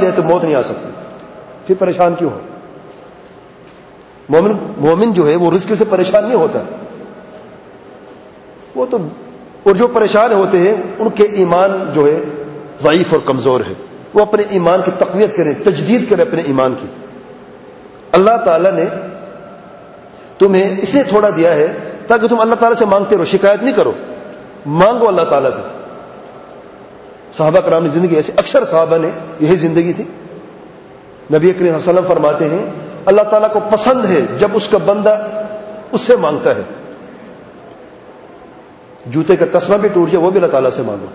لے تو موت نہیں آ سکتی، پھر پریشان کیوں ہو؟ مومن جو ہے وہ رزق سے پریشان نہیں ہوتا، وہ تو، اور جو پریشان ہوتے ہیں ان کے ایمان جو ہے ضعیف اور کمزور ہے، وہ اپنے ایمان کی تقویت کریں، تجدید کریں اپنے ایمان کی۔ اللہ تعالیٰ نے تمہیں اس لیے تھوڑا دیا ہے تاکہ تم اللہ تعالیٰ سے مانگتے رہو، شکایت نہیں کرو، مانگو اللہ تعالیٰ سے۔ صحابہ کرام کی زندگی ایسی، اکثر صحابہ نے یہی زندگی تھی۔ نبی کریم صلی اللہ علیہ وسلم فرماتے ہیں اللہ تعالیٰ کو پسند ہے جب اس کا بندہ اس سے مانگتا ہے، جوتے کا تسمہ بھی ٹوٹ جائے وہ بھی اللہ تعالیٰ سے مانگو،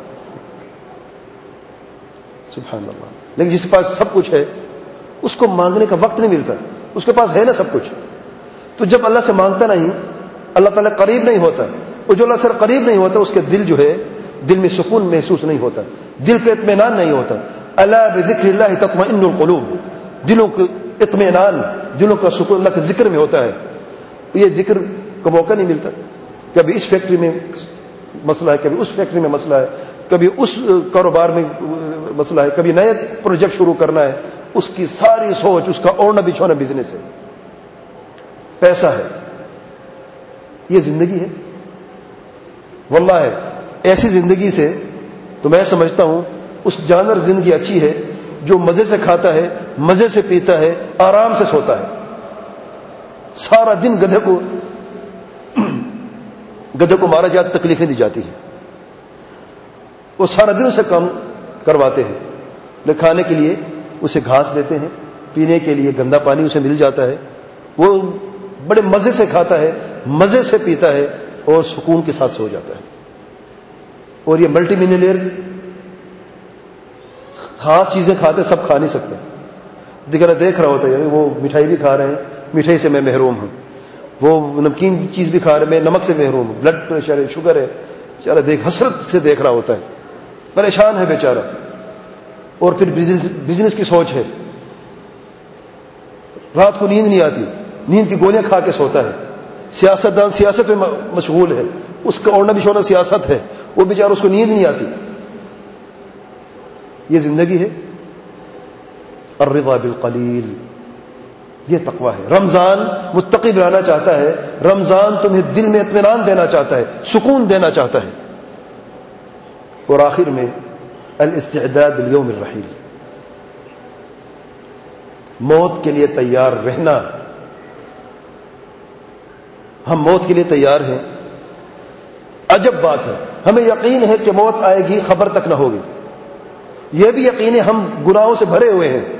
سبحان اللہ۔ لیکن جس کے پاس سب کچھ ہے اس کو مانگنے کا وقت نہیں ملتا، اس کے پاس ہے نا سب کچھ، تو جب اللہ سے مانگتا نہیں اللہ تعالیٰ قریب نہیں ہوتا، اور جو اللہ سے قریب نہیں ہوتا اس کے دل جو ہے، دل میں سکون محسوس نہیں ہوتا، دل پہ اطمینان نہیں ہوتا۔ الا بذکر اللہ تطمئن القلوب، دلوں کا اطمینان، دلوں کا سکون اللہ کے ذکر میں ہوتا ہے۔ یہ ذکر کا موقع نہیں ملتا، کبھی اس فیکٹری میں مسئلہ ہے، کبھی اس فیکٹری میں مسئلہ ہے، کبھی اس کاروبار میں مسئلہ ہے، کبھی نئے پروجیکٹ شروع کرنا ہے، اس کی ساری سوچ، اس کا اوڑھنا بچھونا بزنس ہے، پیسہ ہے، یہ زندگی ہے؟ واللہ ہے ایسی زندگی سے تو میں سمجھتا ہوں اس جانور زندگی اچھی ہے جو مزے سے کھاتا ہے، مزے سے پیتا ہے، آرام سے سوتا ہے، سارا دن گدھے کو مارا جاتا، تکلیفیں دی جاتی ہیں، وہ سارا دن اسے کام کرواتے ہیں، کھانے کے لیے اسے گھاس دیتے ہیں، پینے کے لیے گندا پانی اسے مل جاتا ہے، وہ بڑے مزے سے کھاتا ہے، مزے سے پیتا ہے اور سکون کے ساتھ سو جاتا ہے۔ اور یہ ملٹی ملینئر خاص چیزیں کھاتے، سب کھا نہیں سکتے، دیکھ رہا ہوتا ہے وہ مٹھائی بھی کھا رہے ہیں، مٹھائی سے میں محروم ہوں، وہ نمکین چیز بھی کھا رہے ہیں، میں نمک سے محروم ہوں، بلڈ پریشر ہے، شوگر ہے، بیچارہ حسرت سے دیکھ رہا ہوتا ہے، پریشان ہے بیچارہ۔ اور پھر بزنس کی سوچ ہے، رات کو نیند نہیں آتی، نیند کی گولیاں کھا کے سوتا ہے، سیاستدان سیاست میں مشغول ہے، اس کا اوڑھنا بچھونا سیاست ہے، وہ بیچارہ اس کو نیند نہیں آتی۔ یہ زندگی ہے؟ الرضا بالقلیل، یہ تقویٰ ہے۔ رمضان متقی بنانا چاہتا ہے، رمضان تمہیں دل میں اطمینان دینا چاہتا ہے، سکون دینا چاہتا ہے۔ اور آخر میں الاستعداد لیوم الرحیل، موت کے لیے تیار رہنا۔ ہم موت کے لیے تیار ہیں، عجب بات ہے، ہمیں یقین ہے کہ موت آئے گی، خبر تک نہ ہوگی، یہ بھی یقین ہے ہم گناہوں سے بھرے ہوئے ہیں۔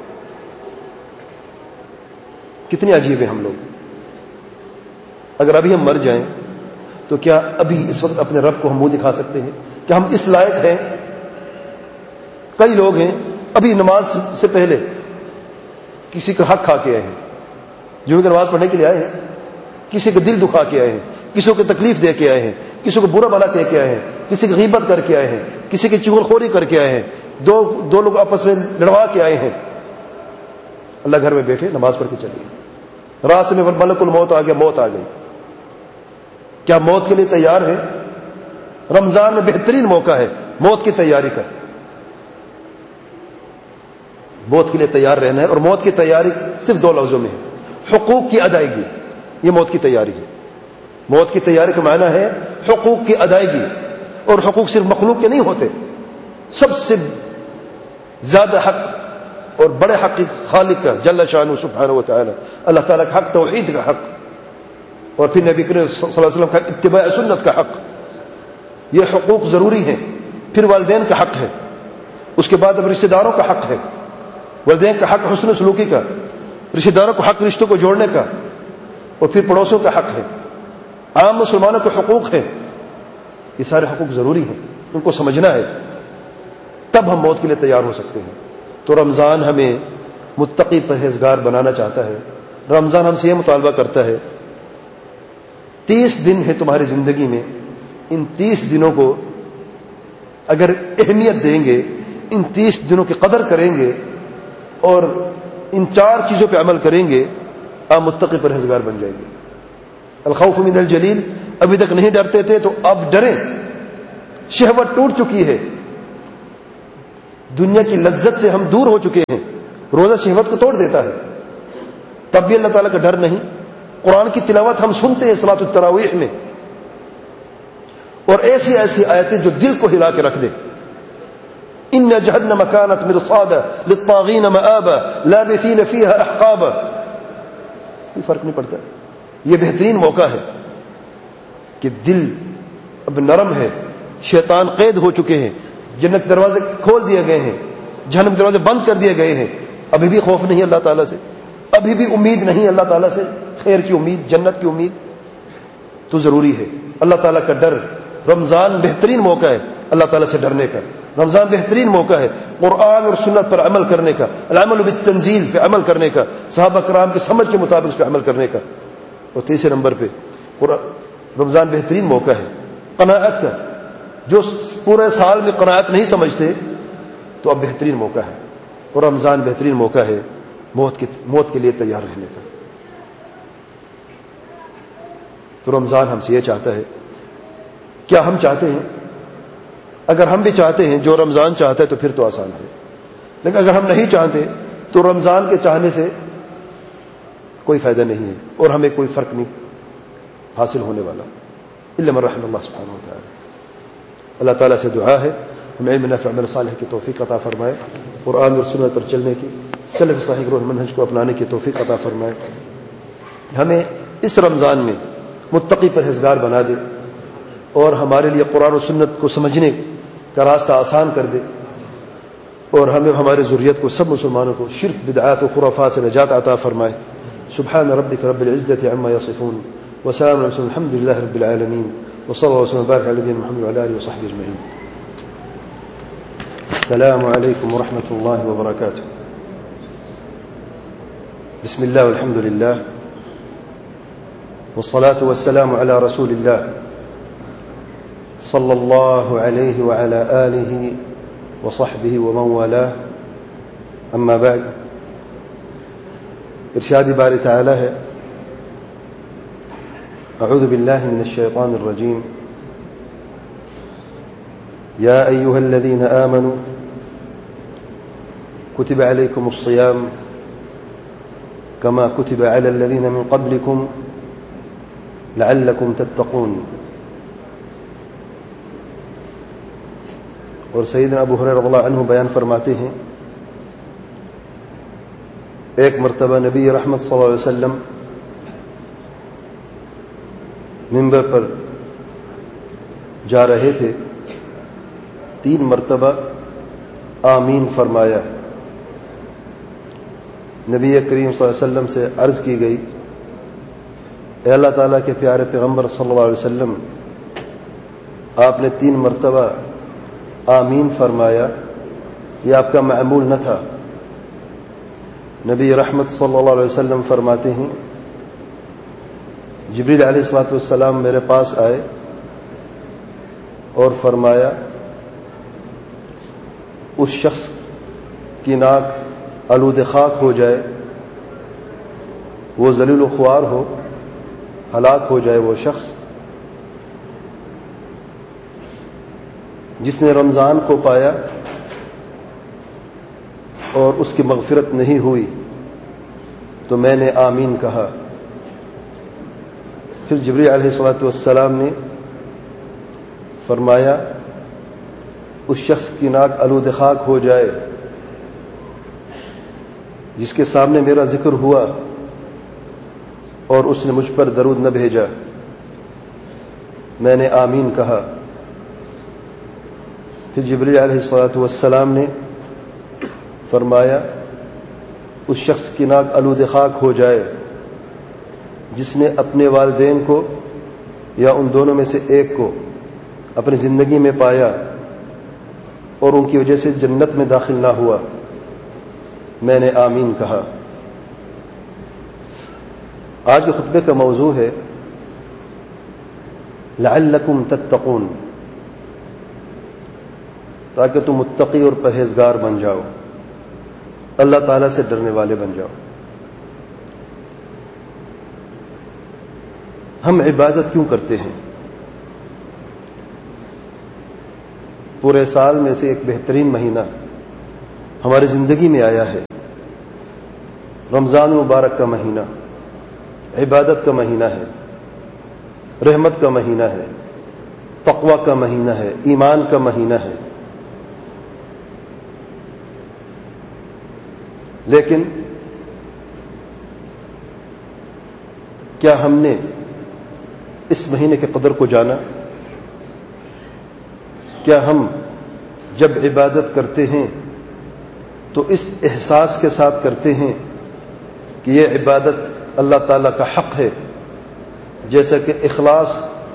کتنے عجیب ہیں ہم لوگ۔ اگر ابھی ہم مر جائیں تو کیا ابھی اس وقت اپنے رب کو ہم منہ دکھا سکتے ہیں؟ کیا ہم اس لائق ہیں؟ کئی لوگ ہیں ابھی نماز سے پہلے کسی کا حق کھا کے آئے ہیں، جو کہ نماز پڑھنے کے لیے آئے ہیں، کسی کا دل دکھا کے آئے ہیں، کسی کو تکلیف دے کے آئے ہیں، کسی کو برا بھلا کہہ کے آئے ہیں، کسی کی غیبت کر کے آئے ہیں، کسی کی چغلخوری کر کے آئے ہیں، دو لوگ آپس میں لڑوا کے آئے ہیں۔ اللہ گھر میں بیٹھے نماز پڑھ کے چلیے، راستے میں ملک الموت آ گیا، موت آ گئی۔ کیا موت کے لیے تیار ہے؟ رمضان میں بہترین موقع ہے موت کی تیاری کا، موت کے لیے تیار رہنا ہے۔ اور موت کی تیاری صرف دو لفظوں میں ہے، حقوق کی ادائیگی، یہ موت کی تیاری ہے۔ موت کی تیاری کا معنی ہے حقوق کی ادائیگی، اور حقوق صرف مخلوق کے نہیں ہوتے، سب سے زیادہ حق اور بڑے حق خالق کا جل شانہ سبحانہ و تعالی، اللہ تعالیٰ کا حق، توحید کا حق، اور پھر نبی کریم صلی اللہ علیہ وسلم کا اتباع سنت کا حق، یہ حقوق ضروری ہیں۔ پھر والدین کا حق ہے، اس کے بعد اب رشتہ داروں کا حق ہے، والدین کا حق حسن سلوکی کا، رشتہ داروں کو حق رشتوں کو جوڑنے کا، اور پھر پڑوسوں کا حق ہے، عام مسلمانوں کے حقوق ہیں۔ یہ سارے حقوق ضروری ہیں، ان کو سمجھنا ہے، تب ہم موت کے لیے تیار ہو سکتے ہیں۔ تو رمضان ہمیں متقی پرہیزگار بنانا چاہتا ہے، رمضان ہم سے یہ مطالبہ کرتا ہے 30 دن ہے تمہاری زندگی میں، ان 30 دنوں کو اگر اہمیت دیں گے، ان 30 دنوں کی قدر کریں گے اور ان 4 چیزوں پہ عمل کریں گے، آپ متقی پرہیزگار بن جائیں گے۔ الخوف من الجلیل، ابھی تک نہیں ڈرتے تھے تو اب ڈریں، شہوت ٹوٹ چکی ہے، دنیا کی لذت سے ہم دور ہو چکے ہیں. روزہ شہوت کو توڑ دیتا ہے, تب بھی اللہ تعالیٰ کا ڈر نہیں. قرآن کی تلاوت ہم سنتے ہیں صلاۃ التراویح میں, اور ایسی ایسی آیتیں جو دل کو ہلا کے رکھ دے. ان جہنم کانت مرصادا للطاغین مآبا لابثین فیہا احقابا. کوئی فرق نہیں پڑتا. یہ بہترین موقع ہے کہ دل اب نرم ہے, شیطان قید ہو چکے ہیں, جنت کے دروازے کھول دیے گئے ہیں, جہنم کے دروازے بند کر دیے گئے ہیں. ابھی بھی خوف نہیں اللہ تعالیٰ سے, ابھی بھی امید نہیں اللہ تعالیٰ سے, خیر کی امید, جنت کی امید. تو ضروری ہے اللہ تعالیٰ کا ڈر. رمضان بہترین موقع ہے اللہ تعالیٰ سے ڈرنے کا. رمضان بہترین موقع ہے قرآن اور سنت پر عمل کرنے کا, العمل بالتنزیل پہ عمل کرنے کا, صحابہ کرام کی سمجھ کے مطابق اس پہ عمل کرنے کا. اور تیسرے نمبر پہ رمضان بہترین موقع ہے قناعت کا. جو پورے سال میں قناعت نہیں سمجھتے تو اب بہترین موقع ہے, اور رمضان بہترین موقع ہے موت کے لیے تیار رہنے کا. تو رمضان ہم سے یہ چاہتا ہے. کیا ہم چاہتے ہیں؟ اگر ہم بھی چاہتے ہیں جو رمضان چاہتا ہے تو پھر تو آسان ہے, لیکن اگر ہم نہیں چاہتے تو رمضان کے چاہنے سے کوئی فائدہ نہیں ہے, اور ہمیں کوئی فرق نہیں حاصل ہونے والا الا من رحم اللہ سبحانہ و تعالی. اللہ تعالیٰ سے دعا ہے ہمیں علم نافع عمل صالح کی توفیق عطا فرمائے, قرآن اور سنت پر چلنے کی, سلف صحیح روح منہج کو اپنانے کی توفیق عطا فرمائے. ہمیں اس رمضان میں متقی پرہیزگار بنا دے, اور ہمارے لیے قرآن و سنت کو سمجھنے کا راستہ آسان کر دے, اور ہمیں ہمارے ذریت کو, سب مسلمانوں کو شرک بدعات و خرافات سے نجات عطا فرمائے. سبحان ربک رب العزة عما یصفون وسلام علی المرسلین الحمد للہ رب العالمین وصلی اللہ وسلم وبارک علی نبینا محمد وعلی آلہ وصحبہ اجمعین. السلام علیکم ورحمۃ اللہ وبرکاتہ. بسم اللہ والحمد للہ والصلاة والسلام علی رسول اللہ صلی اللہ علیہ وعلی آلہ وصحبہ ومن والاه. اما بعد, ارشاد باری تعالی ہے اعوذ باللہ من الشیطان الرجیم یا ایہا الذین آمنوا کتب علیکم الصیام کما کتب علی الذین من قبلکم لعلکم تتقون. اور سیدنا ابو ہریرہ رضی اللہ عنہ بیان فرماتے ہیں ایک مرتبہ نبی رحمت صلی اللہ علیہ وسلم منبر پر جا رہے تھے, 3 مرتبہ آمین فرمایا. نبی کریم صلی اللہ علیہ وسلم سے عرض کی گئی اے اللہ تعالیٰ کے پیارے پیغمبر صلی اللہ علیہ وسلم, آپ نے 3 مرتبہ آمین فرمایا, یہ آپ کا معمول نہ تھا. نبی رحمت صلی اللہ علیہ وسلم فرماتے ہیں جبریل علیہ الصلوۃ والسلام میرے پاس آئے اور فرمایا اس شخص کی ناک آلود خاک ہو جائے, وہ ذلیل و خوار ہو, ہلاک ہو جائے وہ شخص جس نے رمضان کو پایا اور اس کی مغفرت نہیں ہوئی. تو میں نے آمین کہا. پھر جبریل علیہ الصلوۃ والسلام نے فرمایا اس شخص کی ناک آلود خاک ہو جائے جس کے سامنے میرا ذکر ہوا اور اس نے مجھ پر درود نہ بھیجا. میں نے آمین کہا. پھر جبریل علیہ الصلوۃ والسلام نے فرمایا اس شخص کی ناک آلود خاک ہو جائے جس نے اپنے والدین کو یا ان دونوں میں سے ایک کو اپنی زندگی میں پایا اور ان کی وجہ سے جنت میں داخل نہ ہوا. میں نے آمین کہا. آج کے خطبے کا موضوع ہے لعلکم تتقون, تاکہ تم متقی اور پرہیزگار بن جاؤ, اللہ تعالیٰ سے ڈرنے والے بن جاؤ. ہم عبادت کیوں کرتے ہیں؟ پورے سال میں سے ایک بہترین مہینہ ہماری زندگی میں آیا ہے۔ رمضان مبارک کا مہینہ عبادت کا مہینہ ہے، رحمت کا مہینہ ہے، تقوی کا مہینہ ہے، ایمان کا مہینہ ہے۔ لیکن کیا ہم نے اس مہینے کی قدر کو جانا؟ کیا ہم جب عبادت کرتے ہیں تو اس احساس کے ساتھ کرتے ہیں کہ یہ عبادت اللہ تعالیٰ کا حق ہے، جیسا کہ اخلاص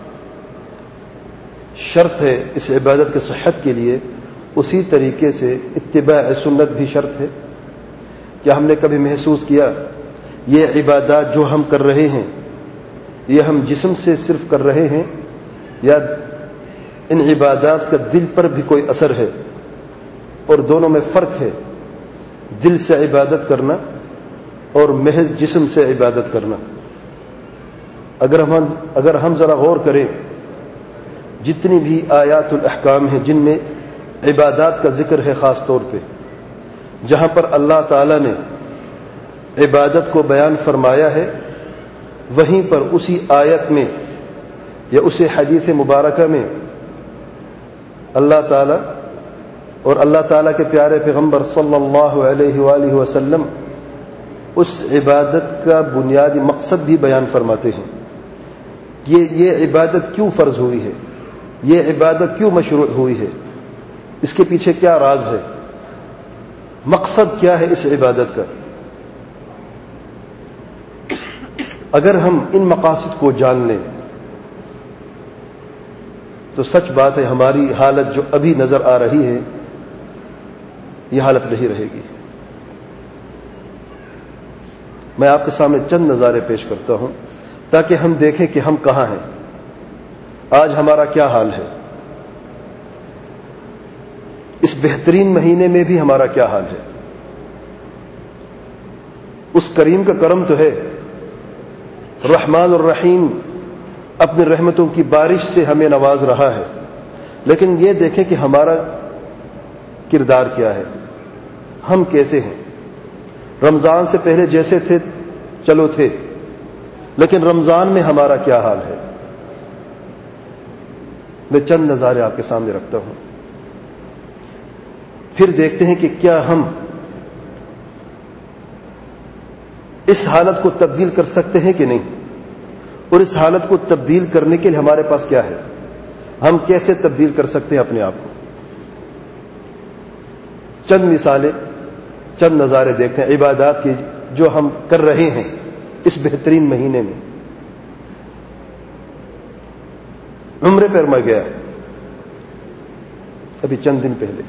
شرط ہے اس عبادت کی صحت کے لیے، اسی طریقے سے اتباع سنت بھی شرط ہے؟ کیا ہم نے کبھی محسوس کیا یہ عبادات جو ہم کر رہے ہیں یہ ہم جسم سے صرف کر رہے ہیں یا ان عبادات کا دل پر بھی کوئی اثر ہے؟ اور دونوں میں فرق ہے، دل سے عبادت کرنا اور محض جسم سے عبادت کرنا۔ اگر ہم ذرا غور کریں، جتنی بھی آیات الاحکام ہیں جن میں عبادات کا ذکر ہے، خاص طور پہ جہاں پر اللہ تعالی نے عبادت کو بیان فرمایا ہے، وہیں پر اسی آیت میں یا اسی حدیث مبارکہ میں اللہ تعالی اور اللہ تعالیٰ کے پیارے پیغمبر صلی اللہ علیہ وآلہ وسلم اس عبادت کا بنیادی مقصد بھی بیان فرماتے ہیں کہ یہ عبادت کیوں فرض ہوئی ہے، یہ عبادت کیوں مشروع ہوئی ہے، اس کے پیچھے کیا راز ہے، مقصد کیا ہے اس عبادت کا۔ اگر ہم ان مقاصد کو جان لیں تو سچ بات ہے ہماری حالت جو ابھی نظر آ رہی ہے یہ حالت نہیں رہے گی۔ میں آپ کے سامنے چند نظارے پیش کرتا ہوں تاکہ ہم دیکھیں کہ ہم کہاں ہیں، آج ہمارا کیا حال ہے، اس بہترین مہینے میں بھی ہمارا کیا حال ہے۔ اس کریم کا کرم تو ہے، رحمان الرحیم اپنی رحمتوں کی بارش سے ہمیں نواز رہا ہے، لیکن یہ دیکھیں کہ ہمارا کردار کیا ہے، ہم کیسے ہیں۔ رمضان سے پہلے جیسے تھے چلو تھے، لیکن رمضان میں ہمارا کیا حال ہے۔ میں چند نظارے آپ کے سامنے رکھتا ہوں، پھر دیکھتے ہیں کہ کیا ہم اس حالت کو تبدیل کر سکتے ہیں کہ نہیں، اور اس حالت کو تبدیل کرنے کے لیے ہمارے پاس کیا ہے، ہم کیسے تبدیل کر سکتے ہیں اپنے آپ کو۔ چند مثالیں، چند نظارے دیکھتے ہیں عبادات کی جو ہم کر رہے ہیں اس بہترین مہینے میں۔ عمرے پر میں گیا ابھی چند دن پہلے،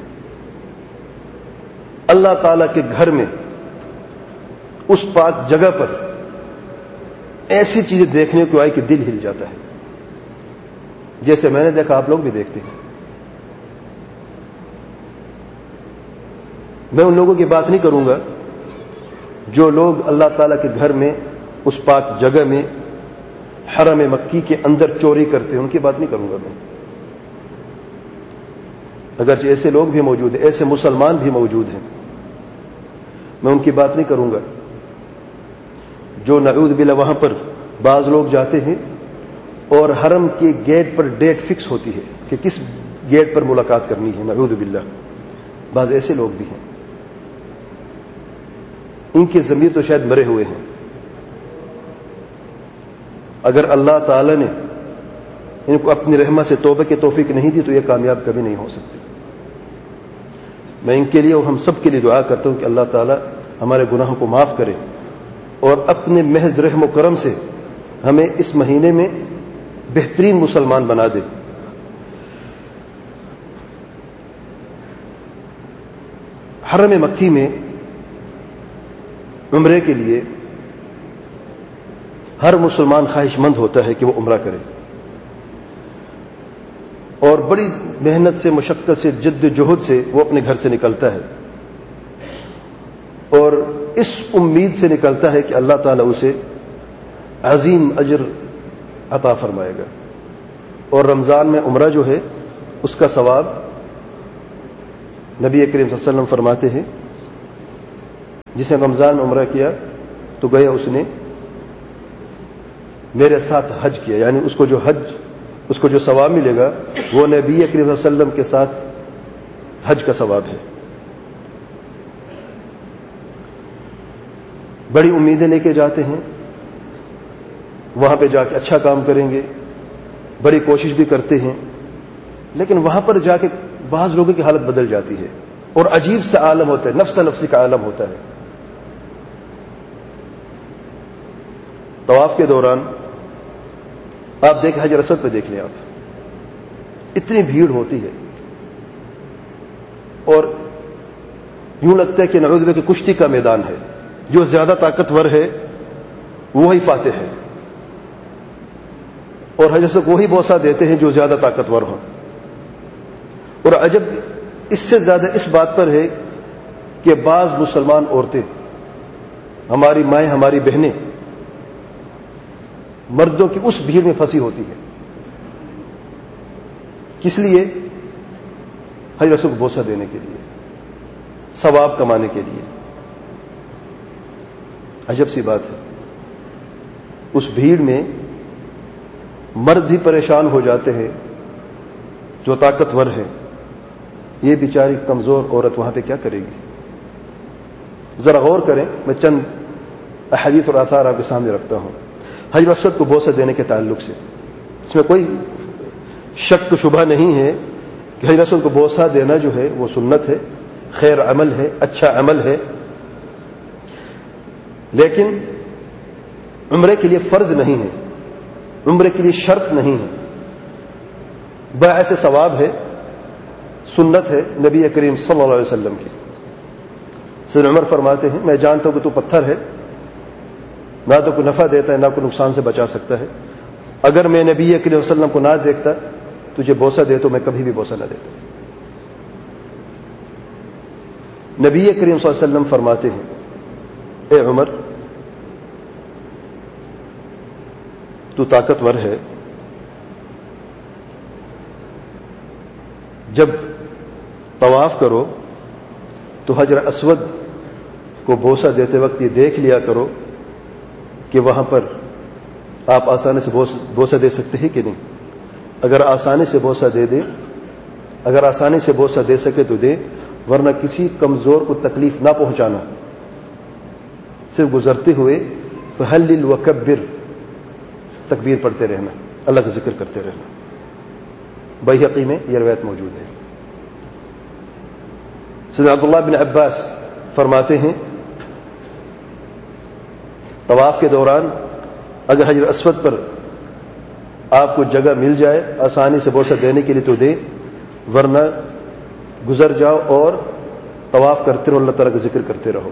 اللہ تعالی کے گھر میں اس پاک جگہ پر ایسی چیزیں دیکھنے کو آئی کہ دل ہل جاتا ہے، جیسے میں نے دیکھا آپ لوگ بھی دیکھتے ہیں۔ میں ان لوگوں کی بات نہیں کروں گا جو لوگ اللہ تعالیٰ کے گھر میں اس پاک جگہ میں حرم مکی کے اندر چوری کرتے ہیں، ان کی بات نہیں کروں گا میں، اگرچہ ایسے لوگ بھی موجود ہیں، ایسے مسلمان بھی موجود ہیں، میں ان کی بات نہیں کروں گا جو نعوذ باللہ وہاں پر بعض لوگ جاتے ہیں اور حرم کے گیٹ پر ڈیٹ فکس ہوتی ہے کہ کس گیٹ پر ملاقات کرنی ہے، نعوذ باللہ بعض ایسے لوگ بھی ہیں، ان کے ضمیر تو شاید مرے ہوئے ہیں۔ اگر اللہ تعالی نے ان کو اپنی رحمت سے توبہ کی توفیق نہیں دی تو یہ کامیاب کبھی نہیں ہو سکتے۔ میں ان کے لیے اور ہم سب کے لیے دعا کرتا ہوں کہ اللہ تعالی ہمارے گناہوں کو معاف کرے اور اپنے محض رحم و کرم سے ہمیں اس مہینے میں بہترین مسلمان بنا دے۔ حرم مکی میں عمرے کے لیے ہر مسلمان خواہش مند ہوتا ہے کہ وہ عمرہ کرے، اور بڑی محنت سے، مشقت سے، جد جہد سے وہ اپنے گھر سے نکلتا ہے، اور اس امید سے نکلتا ہے کہ اللہ تعالیٰ اسے عظیم اجر عطا فرمائے گا، اور رمضان میں عمرہ جو ہے اس کا ثواب نبی کریم صلی اللہ علیہ وسلم فرماتے ہیں جس نے رمضان میں عمرہ کیا تو گیا اس نے میرے ساتھ حج کیا، یعنی اس کو جو ثواب ملے گا وہ نبی کریم صلی اللہ علیہ وسلم کے ساتھ حج کا ثواب ہے۔ بڑی امیدیں لے کے جاتے ہیں، وہاں پہ جا کے اچھا کام کریں گے، بڑی کوشش بھی کرتے ہیں، لیکن وہاں پر جا کے بعض لوگوں کی حالت بدل جاتی ہے اور عجیب سا عالم ہوتا ہے، نفس نفسی کا عالم ہوتا ہے۔ طواف کے دوران آپ دیکھیں، حجر اسود پہ دیکھ لیں آپ، اتنی بھیڑ ہوتی ہے اور یوں لگتا ہے کہ نعوذ باللہ کہ کشتی کا میدان ہے، جو زیادہ طاقتور ہے وہی فاتح ہے، اور حجر اسود وہی بوسہ دیتے ہیں جو زیادہ طاقتور ہوں۔ اور عجب اس سے زیادہ اس بات پر ہے کہ بعض مسلمان عورتیں، ہماری مائیں، ہماری بہنیں مردوں کی اس بھیڑ میں پھنسی ہوتی ہے، کس لیے؟ حجر اسود کو بوسہ دینے کے لیے، ثواب کمانے کے لیے۔ عجب سی بات ہے، اس بھیڑ میں مرد بھی پریشان ہو جاتے ہیں جو طاقتور ہے، یہ بیچاری کمزور عورت وہاں پہ کیا کرے گی؟ ذرا غور کریں، میں چند احادیث اور آثار آپ کے سامنے رکھتا ہوں حجر اسود کو بوسہ دینے کے تعلق سے۔ اس میں کوئی شک و شبہ نہیں ہے کہ حجر اسود کو بوسہ دینا جو ہے وہ سنت ہے، خیر عمل ہے، اچھا عمل ہے، لیکن عمرے کے لیے فرض نہیں ہے، عمرے کے لیے شرط نہیں ہے، باعث ثواب ہے، سنت ہے نبی کریم صلی اللہ علیہ وسلم کی۔ سیدنا عمر فرماتے ہیں، میں جانتا ہوں کہ تو پتھر ہے، نہ تو کوئی نفع دیتا ہے نہ کوئی نقصان سے بچا سکتا ہے، اگر میں نبی کریم صلی اللہ علیہ وسلم کو نہ دیکھتا تجھے بوسہ دے تو میں کبھی بھی بوسہ نہ دیتا۔ نبی کریم صلی اللہ علیہ وسلم فرماتے ہیں، اے عمر، تو طاقتور ہے، جب طواف کرو تو حجر اسود کو بوسہ دیتے وقت یہ دیکھ لیا کرو کہ وہاں پر آپ آسانی سے بوسہ دے سکتے ہیں کہ نہیں۔ اگر آسانی سے بوسہ دے دے، اگر آسانی سے بوسہ دے سکے تو دے، ورنہ کسی کمزور کو تکلیف نہ پہنچانا، صرف گزرتے ہوئے فہلل وکبر، تکبیر پڑھتے رہنا، اللہ کا ذکر کرتے رہنا۔ بیہقی میں یہ روایت موجود ہے۔ سیدنا عبداللہ بن عباس فرماتے ہیں، طواف کے دوران اگر حجر اسود پر آپ کو جگہ مل جائے آسانی سے بوسہ دینے کے لیے تو دے، ورنہ گزر جاؤ اور طواف کرتے رہو، اللہ تعالیٰ کا ذکر کرتے رہو۔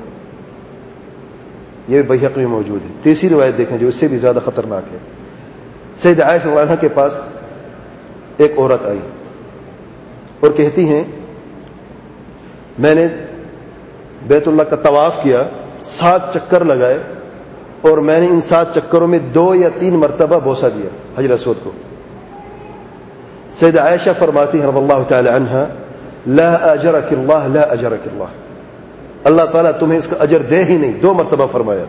یہ بیہقی میں موجود ہے۔ تیسری روایت دیکھیں جو اس سے بھی زیادہ خطرناک ہے۔ سیدہ عائشہ رضی اللہ عنہا کے پاس ایک عورت آئی اور کہتی ہیں، میں نے بیت اللہ کا طواف کیا، 7 چکر لگائے، اور میں نے ان 7 چکروں میں 2 یا 3 مرتبہ بوسہ دیا حجر اسود کو۔ سیدہ عائشہ فرماتی ہیں رضی اللہ تعالی عنہا، لا اجرک اللہ، لا اجرک اللہ، اللہ تعالیٰ تمہیں اس کا اجر دے ہی نہیں، 2 مرتبہ فرمایا۔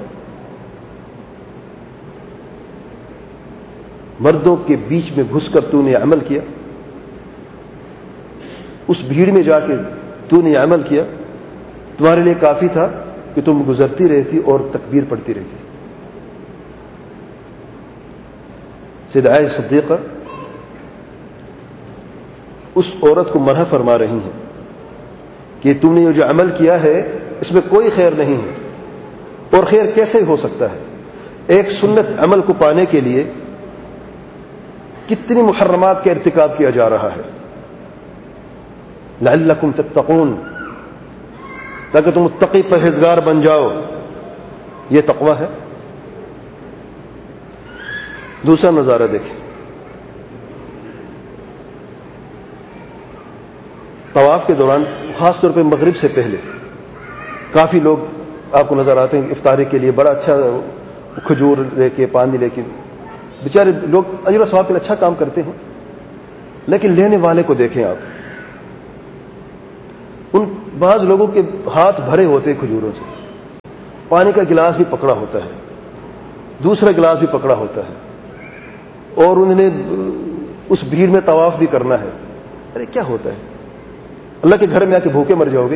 مردوں کے بیچ میں گھس کر تو نے عمل کیا، اس بھیڑ میں جا کے تو نے عمل کیا، تمہارے لیے کافی تھا کہ تم گزرتی رہتی اور تکبیر پڑھتی رہتی۔ سیدہ عائشہ صدیقہ اس عورت کو مرحمت فرما رہی ہیں کہ تم نے یہ جو عمل کیا ہے اس میں کوئی خیر نہیں ہے، اور خیر کیسے ہو سکتا ہے؟ ایک سنت عمل کو پانے کے لیے کتنی محرمات کا ارتکاب کیا جا رہا ہے۔ لعلکم تتقون، تاکہ تم متقی پرہیزگار بن جاؤ، یہ تقوی ہے۔ دوسرا نظارہ دیکھیں، طواف کے دوران خاص طور پہ مغرب سے پہلے کافی لوگ آپ کو نظر آتے ہیں افطاری کے لیے بڑا اچھا کھجور لے کے، پانی لے کے، بیچارے لوگ اجر و ثواب کے لیے اچھا کام کرتے ہیں، لیکن لینے والے کو دیکھیں آپ، ان بعض لوگوں کے ہاتھ بھرے ہوتے ہیں کھجوروں سے، پانی کا گلاس بھی پکڑا ہوتا ہے, دوسرا گلاس بھی پکڑا ہوتا ہے, اور انہوں نے اس بھیڑ میں طواف بھی کرنا ہے. ارے کیا ہوتا ہے؟ اللہ کے گھر میں آ کے بھوکے مر جاؤ گے.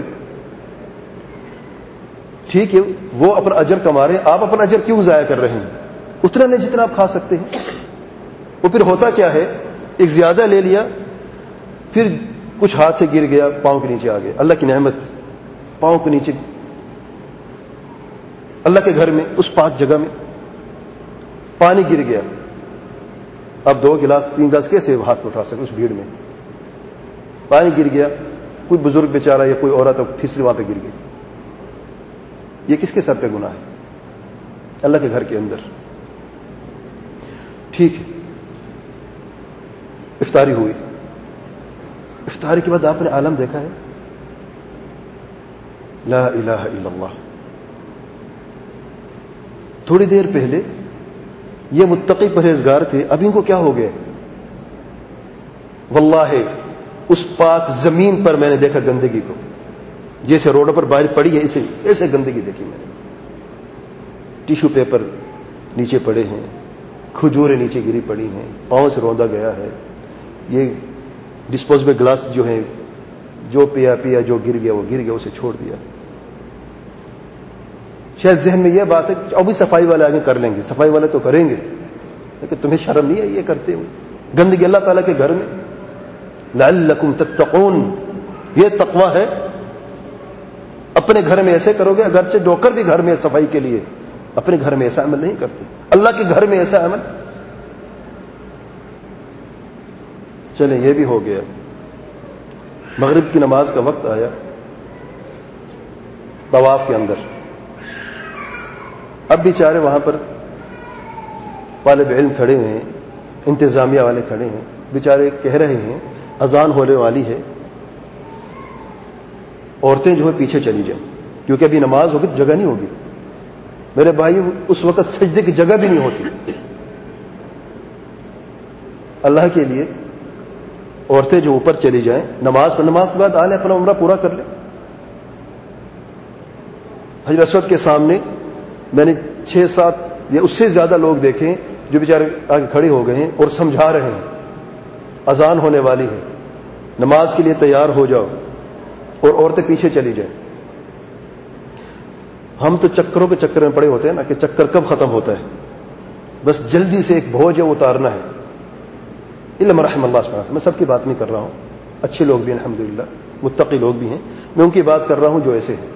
ٹھیک ہے, وہ اپنا اجر کما رہے ہیں, آپ اپنا اجر کیوں ضائع کر رہے ہیں؟ اتنا نہیں جتنا آپ کھا سکتے ہیں. وہ پھر ہوتا کیا ہے, ایک زیادہ لے لیا, پھر کچھ ہاتھ سے گر گیا, پاؤں کے نیچے آ گیا. اللہ کی نعمت پاؤں کے نیچے, اللہ کے گھر میں اس پاک جگہ میں پانی گر گیا. اب 2 گلاس 3 گلاس کیسے ہاتھ میں اٹھا سکے؟ اس بھیڑ میں پانی گر گیا, کوئی بزرگ بیچارہ یا کوئی عورت پھسلی وہاں پہ گر گئی. یہ کس کے سر پہ گناہ ہے؟ اللہ کے گھر کے اندر. ٹھیک ہے, افطاری ہوئی. افطاری کے بعد آپ نے عالم دیکھا ہے, لا الہ الا اللہ. تھوڑی دیر پہلے یہ متقی پرہیزگار تھے, اب ان کو کیا ہو گیا؟ واللہ اس پاک زمین پر میں نے دیکھا گندگی کو, جیسے روڈوں پر باہر پڑی ہے ایسے گندگی دیکھی میں نے. ٹیشو پیپر نیچے پڑے ہیں, کھجوریں نیچے گری پڑی ہیں, پاؤں سے روندا گیا ہے. یہ ڈسپوزیبل گلاس جو ہیں, جو پیا جو گر گیا وہ گر گیا, اسے چھوڑ دیا. شاید ذہن میں یہ بات ہے کہ ابھی صفائی والے آگے کر لیں گے, صفائی والے تو کریں گے, لیکن تمہیں شرم نہیں ہے یہ کرتے ہوئے؟ گندگی اللہ تعالیٰ کے گھر میں. لعلکم تتقون, یہ تقوی ہے. اپنے گھر میں ایسے کرو گے, اگرچہ ڈوکر بھی گھر میں صفائی کے لیے, اپنے گھر میں ایسا عمل نہیں کرتے. اللہ کے گھر میں ایسا عمل. چلیں یہ بھی ہو گیا. مغرب کی نماز کا وقت آیا, طواف کے اندر. اب بیچارے وہاں پر طالب علم کھڑے ہوئے ہیں, انتظامیہ والے کھڑے ہیں, بیچارے کہہ رہے ہیں اذان ہونے والی ہے, عورتیں جو ہے پیچھے چلی جائیں, کیونکہ ابھی نماز ہوگی تو جگہ نہیں ہوگی. میرے بھائی اس وقت سجدے کی جگہ بھی نہیں ہوتی. اللہ کے لیے عورتیں جو اوپر چلی جائیں نماز پر, نماز کے بعد آ لیں, اپنا عمرہ پورا کر لیں. حجر اسود کے سامنے میں نے 6-7 یا اس سے زیادہ لوگ دیکھے جو بیچارے آگے کھڑے ہو گئے ہیں اور سمجھا رہے ہیں اذان ہونے والی ہے, نماز کے لیے تیار ہو جاؤ, اور عورتیں پیچھے چلی جائیں. ہم تو چکروں کے چکر میں پڑے ہوتے ہیں نا, کہ چکر کب ختم ہوتا ہے, بس جلدی سے ایک بوجھ ہے اتارنا ہے. علم رحم اللہ سبحانہ. میں سب کی بات نہیں کر رہا ہوں, اچھے لوگ بھی ہیں الحمدللہ, متقی لوگ بھی ہیں, میں ان کی بات کر رہا ہوں جو ایسے ہیں.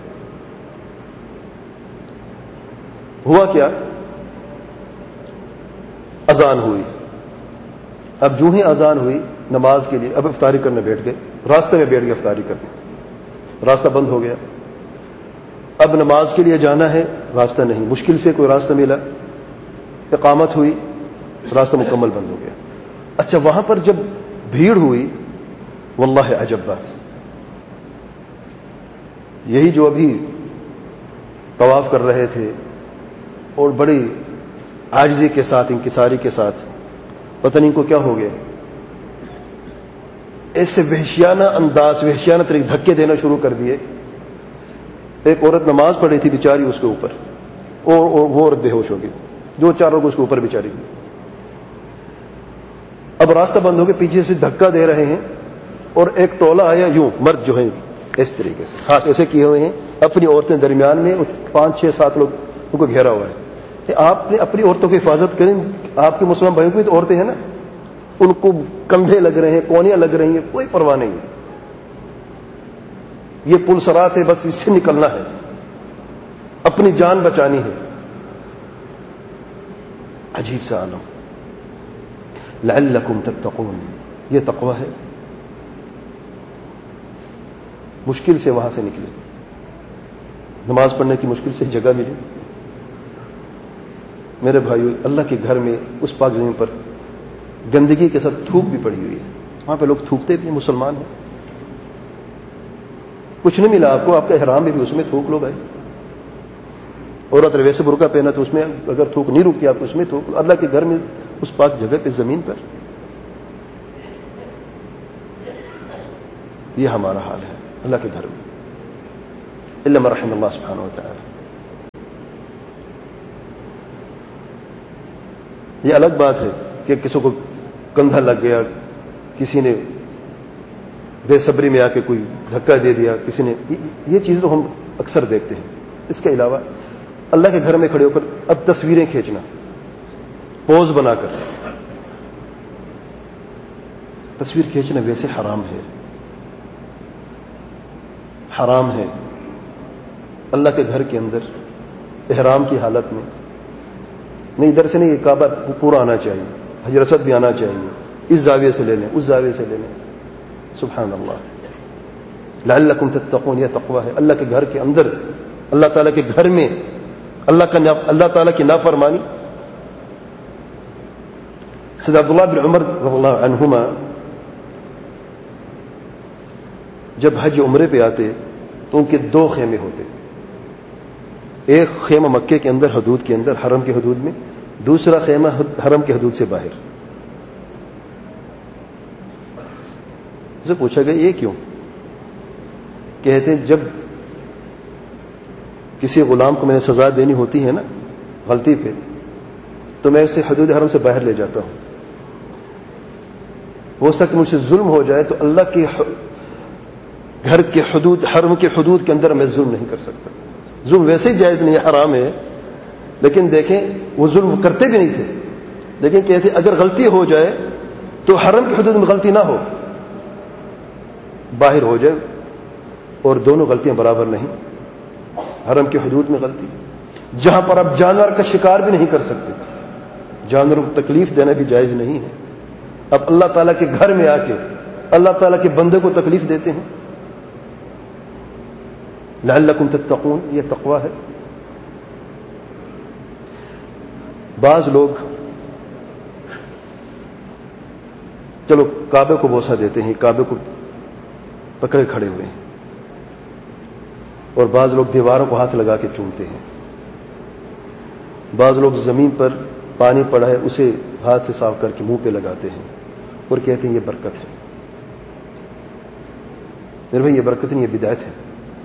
ہوا کیا, اذان ہوئی. اب جو ہی اذان ہوئی نماز کے لیے, اب افطاری کرنے بیٹھ گئے, راستے میں بیٹھ گئے افطاری کرنے, راستہ بند ہو گیا. اب نماز کے لیے جانا ہے, راستہ نہیں, مشکل سے کوئی راستہ ملا, اقامت ہوئی, راستہ مکمل بند ہو گیا. اچھا وہاں پر جب بھیڑ ہوئی, واللہ عجب بات, یہی جو ابھی طواف کر رہے تھے اور بڑی عاجزی کے ساتھ, انکساری کے ساتھ, پتہ نہیں کو کیا ہو گیا, ایسے وحشیانہ انداز, وحشیانہ طریقے دھکے دینا شروع کر دیے. ایک عورت نماز پڑھی تھی بیچاری, اس کے اوپر, اور وہ عورت بے ہوش ہو گئی, 2-4 لوگ اس کے اوپر بیچاری. اب راستہ بند ہو گیا, پیچھے سے دھکا دے رہے ہیں, اور ایک ٹولہ آیا, یوں مرد جو ہے اس طریقے سے ہاتھ ایسے کیے ہوئے ہیں, اپنی عورتیں درمیان میں, 5-6-7 لوگ ان کو گھیرا ہوا ہے. کہ آپ نے اپنی عورتوں کی حفاظت کریں, آپ کے مسلمان بھائیوں کی تو عورتیں ہیں نا, ان کو کندھے لگ رہے ہیں, کونیاں لگ رہی ہیں, کوئی پرواہ نہیں ہے. یہ پل صراط ہے, بس اس سے نکلنا ہے, اپنی جان بچانی ہے. عجیب سا عالم. لعلکم تتقون, یہ تقوی ہے. مشکل سے وہاں سے نکلے, نماز پڑھنے کی مشکل سے جگہ ملی. میرے بھائیو, اللہ کے گھر میں اس پاک زمین پر گندگی کے ساتھ تھوک بھی پڑی ہوئی ہے. وہاں پہ لوگ تھوکتے بھی ہیں, مسلمان ہیں. کچھ نہیں ملا آپ کو, آپ کا احرام بھی اس میں تھوک لو بھائی. عورت ویسے برقع پہنا تو اس میں اگر تھوک نہیں رکتی آپ کو, اس میں تھوک لو. اللہ کے گھر میں اس پاک جگہ پہ, زمین پر. یہ ہمارا حال ہے اللہ کے گھر میں. الا من رحم اللہ سبحانہ و تعالی. یہ الگ بات ہے کہ کسی کو کندھا لگ گیا، کسی نے بے صبری میں آ کے کوئی دھکا دے دیا، کسی نے، یہ چیزیں تو ہم اکثر دیکھتے ہیں۔ اس کے علاوہ اللہ کے گھر میں کھڑے ہو کر اب تصویریں کھینچنا پوز بنا کر، تصویر کھینچنا ویسے حرام ہے، حرام ہے۔ اللہ کے گھر کے اندر احرام کی حالت میں نہیں، ادھر سے نہیں، یہ کعبہ پورا آنا چاہیے، حجر اسود بھی آنا چاہیے، اس زاویے سے لے لیں، اس زاویے سے لے لیں، سبحان اللہ۔ لعلکم تتقون، یہ تقوی ہے۔ اللہ کے گھر کے اندر، اللہ تعالیٰ کے گھر میں اللہ تعالیٰ کی نافرمانی۔ سید عبداللہ بن عمر رضی اللہ عنہما جب حج عمرے پہ آتے تو ان کے 2 خیمے ہوتے، ایک خیمہ مکے کے اندر حدود کے اندر، حرم کے حدود میں، دوسرا خیمہ حرم کے حدود سے باہر۔ اسے پوچھا گیا یہ کیوں؟ کہتے ہیں جب کسی غلام کو میں نے سزا دینی ہوتی ہے نا غلطی پہ، تو میں اسے حدود حرم سے باہر لے جاتا ہوں۔ ہو سکتا مجھ سے ظلم ہو جائے تو اللہ کے گھر کے حدود، حرم کے حدود کے اندر میں ظلم نہیں کر سکتا۔ ظلم ویسے ہی جائز نہیں ہے، حرام ہے، لیکن دیکھیں وہ ظلم کرتے بھی نہیں تھے، لیکن کہتے اگر غلطی ہو جائے تو حرم کی حدود میں غلطی نہ ہو، باہر ہو جائے، اور دونوں غلطیاں برابر نہیں۔ حرم کی حدود میں غلطی، جہاں پر آپ جانور کا شکار بھی نہیں کر سکتے، جانوروں کو تکلیف دینا بھی جائز نہیں ہے، اب اللہ تعالیٰ کے گھر میں آ کے اللہ تعالیٰ کے بندے کو تکلیف دیتے ہیں۔ لعلکم تتقون، یہ تقوی ہے۔ بعض لوگ چلو کعبے کو بوسہ دیتے ہیں، کعبے کو پکڑے کھڑے ہوئے ہیں، اور بعض لوگ دیواروں کو ہاتھ لگا کے چومتے ہیں، بعض لوگ زمین پر پانی پڑا ہے اسے ہاتھ سے صاف کر کے منہ پہ لگاتے ہیں اور کہتے ہیں یہ برکت ہے۔ میرے بھائی یہ برکت نہیں، یہ بدعت ہے۔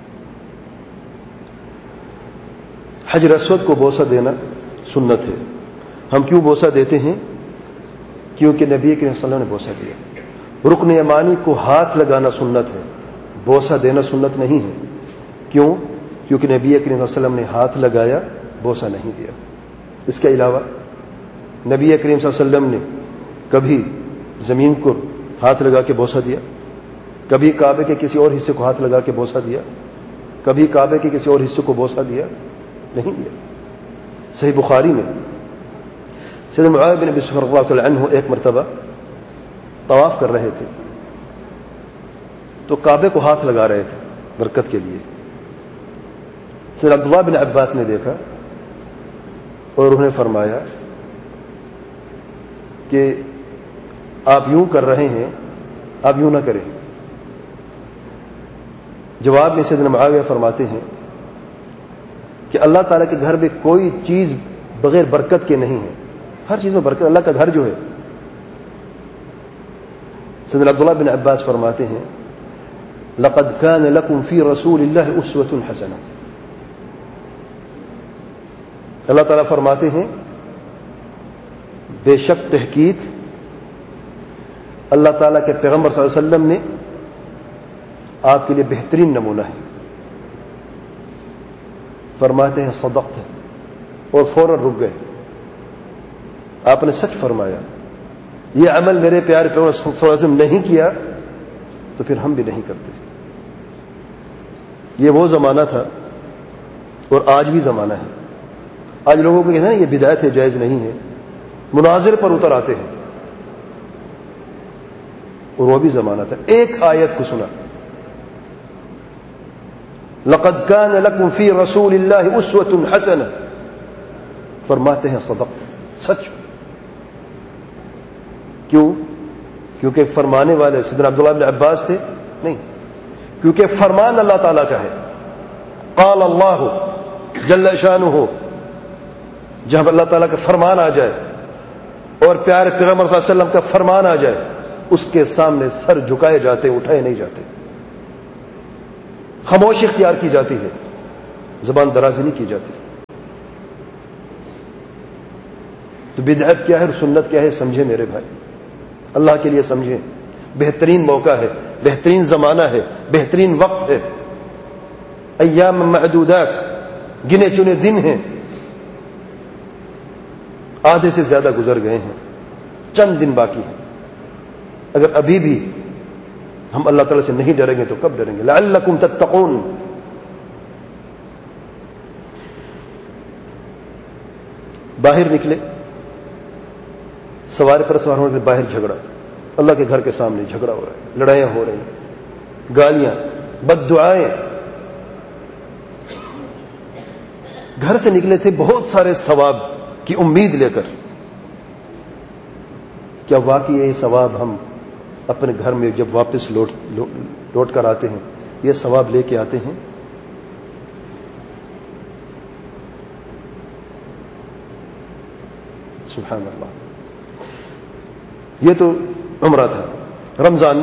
حجر اسود کو بوسہ دینا سنت ہے۔ ہم کیوں بوسہ دیتے ہیں؟ کیونکہ نبی کریم صلی اللہ علیہ وسلم نے بوسہ دیا۔ رکن یمانی کو ہاتھ لگانا سنت ہے، بوسہ دینا سنت نہیں ہے۔ کیوں؟ کیونکہ نبی کریم صلی اللہ علیہ وسلم نے ہاتھ لگایا، بوسہ نہیں دیا۔ اس کے علاوہ نبی کریم صلی اللہ علیہ وسلم نے کبھی زمین کو ہاتھ لگا کے بوسہ دیا، کبھی کعبے کے کسی اور حصے کو ہاتھ لگا کے بوسہ دیا، کبھی کعبے کے کسی اور حصے کو بوسہ دیا نہیں دیا۔ صحیح بخاری میں سیدنا معاذ بن ابی سفیان رضی اللہ عنہ ایک مرتبہ طواف کر رہے تھے تو کعبے کو ہاتھ لگا رہے تھے برکت کے لیے۔ سیدنا عبداللہ بن عباس نے دیکھا اور انہوں نے فرمایا کہ آپ یوں کر رہے ہیں، آپ یوں نہ کریں۔ جواب میں سیدنا معاویہ فرماتے ہیں کہ اللہ تعالیٰ کے گھر میں کوئی چیز بغیر برکت کے نہیں ہے، ہر چیز میں برکت، اللہ کا گھر جو ہے۔ سیدنا عبداللہ بن عباس فرماتے ہیں لقد كان لكم في رسول الله اسوة حسنة۔ اللہ تعالیٰ فرماتے ہیں بے شک تحقیق اللہ تعالیٰ کے پیغمبر صلی اللہ علیہ وسلم نے آپ کے لیے بہترین نمونہ ہے۔ فرماتے ہیں صدقت، اور فوراً رک گئے، آپ نے سچ فرمایا، یہ عمل میرے پیارے پیغمبر صلی اللہ علیہ وسلم نہیں کیا تو پھر ہم بھی نہیں کرتے۔ یہ وہ زمانہ تھا اور آج بھی زمانہ ہے۔ آج لوگوں کو کہتے ہیں نا یہ بدعت ہے، جائز نہیں ہے، مناظر پر اتر آتے ہیں، اور وہ بھی زمانہ تھا۔ ایک آیت کو سنا، لقد كان لكم في رسول الله اسوة حسنة، فرماتے ہیں صدقت، سچ۔ کیوں؟ کیونکہ فرمانے والے سیدنا عبداللہ بن عباس تھے؟ نہیں، کیونکہ فرمان اللہ تعالیٰ کا ہے۔ قال اللہ جل شانہ، جہاں اللہ تعالیٰ کا فرمان آ جائے اور پیارے پیغمبر صلی اللہ علیہ وسلم کا فرمان آ جائے، اس کے سامنے سر جھکائے جاتے، اٹھائے نہیں جاتے، خاموشی اختیار کی جاتی ہے، زبان درازی نہیں کی جاتی۔ تو بدعت کیا ہے اور سنت کیا ہے سمجھیں میرے بھائی، اللہ کے لیے سمجھیں. بہترین موقع ہے، بہترین زمانہ ہے، بہترین وقت ہے. ایام معدودات، گنے چنے دن ہیں، آدھے سے زیادہ گزر گئے ہیں، چند دن باقی ہیں. اگر ابھی بھی ہم اللہ تعالی سے نہیں ڈریں گے تو کب ڈریں گے؟ لعلکم تتقون. باہر نکلے، سوار پر سوار ہونے کے باہر جھگڑا، اللہ کے گھر کے سامنے جھگڑا ہو رہا ہے، لڑائیاں ہو رہی ہیں، گالیاں، بد دعائیں. گھر سے نکلے تھے بہت سارے ثواب کی امید لے کر، کیا واقعی یہ ثواب ہم اپنے گھر میں جب واپس لوٹ کر آتے ہیں یہ ثواب لے کے آتے ہیں؟ سبحان اللہ. یہ تو عمرہ تھا. رمضان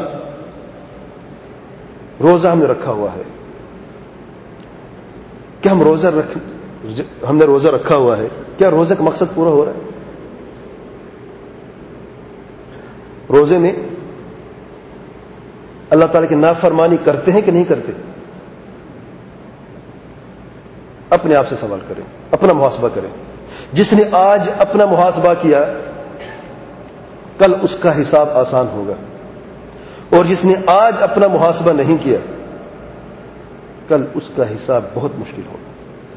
روزہ ہم نے رکھا ہوا ہے. کیا ہم نے روزہ رکھا ہوا ہے، کیا روزے کا مقصد پورا ہو رہا ہے؟ روزے میں اللہ تعالیٰ کی نافرمانی کرتے ہیں کہ نہیں کرتے؟ اپنے آپ سے سوال کریں، اپنا محاسبہ کریں. جس نے آج اپنا محاسبہ کیا کل اس کا حساب آسان ہوگا، اور جس نے آج اپنا محاسبہ نہیں کیا کل اس کا حساب بہت مشکل ہوگا.